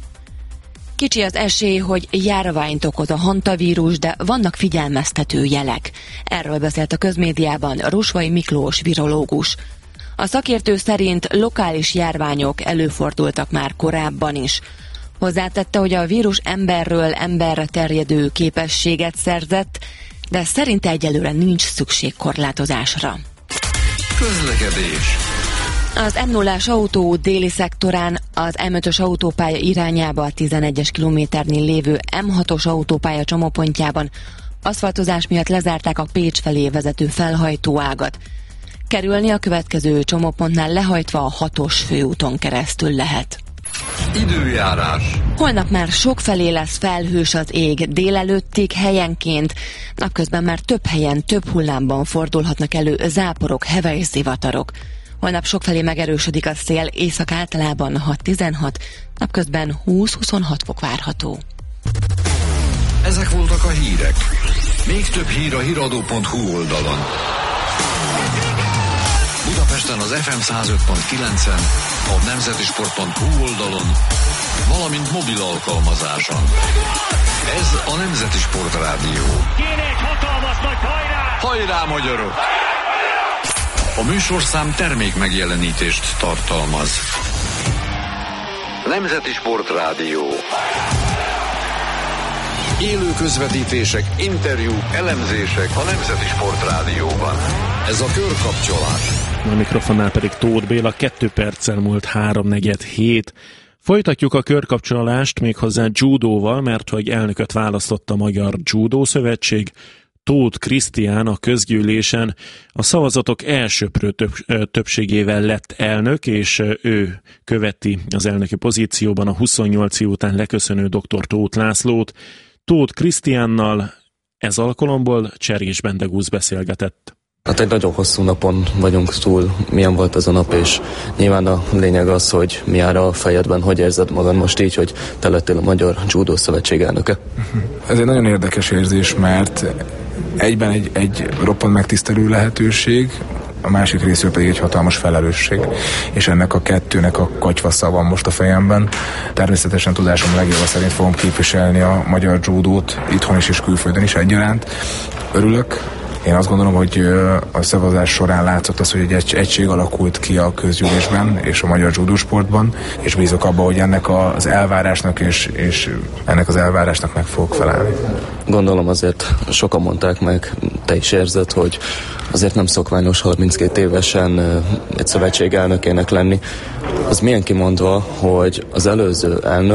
Kicsi az esély, hogy járványt okoz a hantavírus, de vannak figyelmeztető jelek. Erről beszélt a közmédiában Rusvai Miklós virológus. A szakértő szerint lokális járványok előfordultak már korábban is. Hozzátette, hogy a vírus emberről emberre terjedő képességet szerzett, de szerinte egyelőre nincs szükség korlátozásra. Közlekedés. Az em nullás autóút déli szektorán az em ötös autópálya irányába a tizenegyes kilométernél lévő em hatos autópálya csomópontjában aszfaltozás miatt lezárták a Pécs felé vezető felhajtóágat. Kerülni a következő csomópontnál lehajtva a hatos főúton keresztül lehet. Időjárás. Holnap már sokfelé lesz felhős az ég, délelőttig helyenként, napközben már több helyen, több hullámban fordulhatnak elő záporok, heves zivatarok. Holnap sokfelé megerősödik a szél, éjszak általában hat-tizenhat, napközben húsz-huszonhat fok várható. Ezek voltak a hírek. Még több hír a híradó pont hu oldalon. Budapesten az ef em száz öt pont kilencen, a nemzetisport pont hu oldalon, valamint mobil alkalmazáson. Ez a Nemzeti Sportrádió. Kéne egy hatalmas nagy hajrá! Hajrá, magyarok! A műsorszám termék megjelenítést tartalmaz. Nemzeti Sportrádió. Élő közvetítések, interjúk, elemzések a Nemzeti Sportrádióban. Ez a körkapcsolás. A mikrofonnál pedig Tóth Béla, kettő perccel múlt háromnegyed hét. Folytatjuk a körkapcsolást méghozzá judóval, mert hogy elnököt választott a Magyar Judo Szövetség. Tóth Krisztián a közgyűlésen a szavazatok elsöprő több, többségével lett elnök, és ő követi az elnöki pozícióban a huszonnyolc év után leköszönő dr. Tóth Lászlót. Tóth Krisztiánnal ez alkalomból Cserés Bendegúz beszélgetett. Hát egy nagyon hosszú napon vagyunk túl, milyen volt ez a nap, és nyilván a lényeg az, hogy mi áll a fejedben, hogy érzed magad most így, hogy te lettél a Magyar Judo Szövetség elnöke. Ez egy nagyon érdekes érzés, mert egyben egy, egy roppant megtisztelő lehetőség, a másik részről pedig egy hatalmas felelősség, és ennek a kettőnek a katyvasza van most a fejemben. Természetesen tudásom legjobb szerint fogom képviselni a magyar judót itthon is és külföldön is egyaránt. Örülök. Én azt gondolom, hogy a szavazás során látszott az, hogy egy egység alakult ki a közgyűlésben és a magyar judósportban, és bízok abban, hogy ennek az elvárásnak és, és ennek az elvárásnak meg fogok felelni. Gondolom azért sokan mondták meg, te is érzed, hogy azért nem szokványos harminckét évesen egy szövetség elnökének lenni. Az milyen kimondva, hogy az előző elnök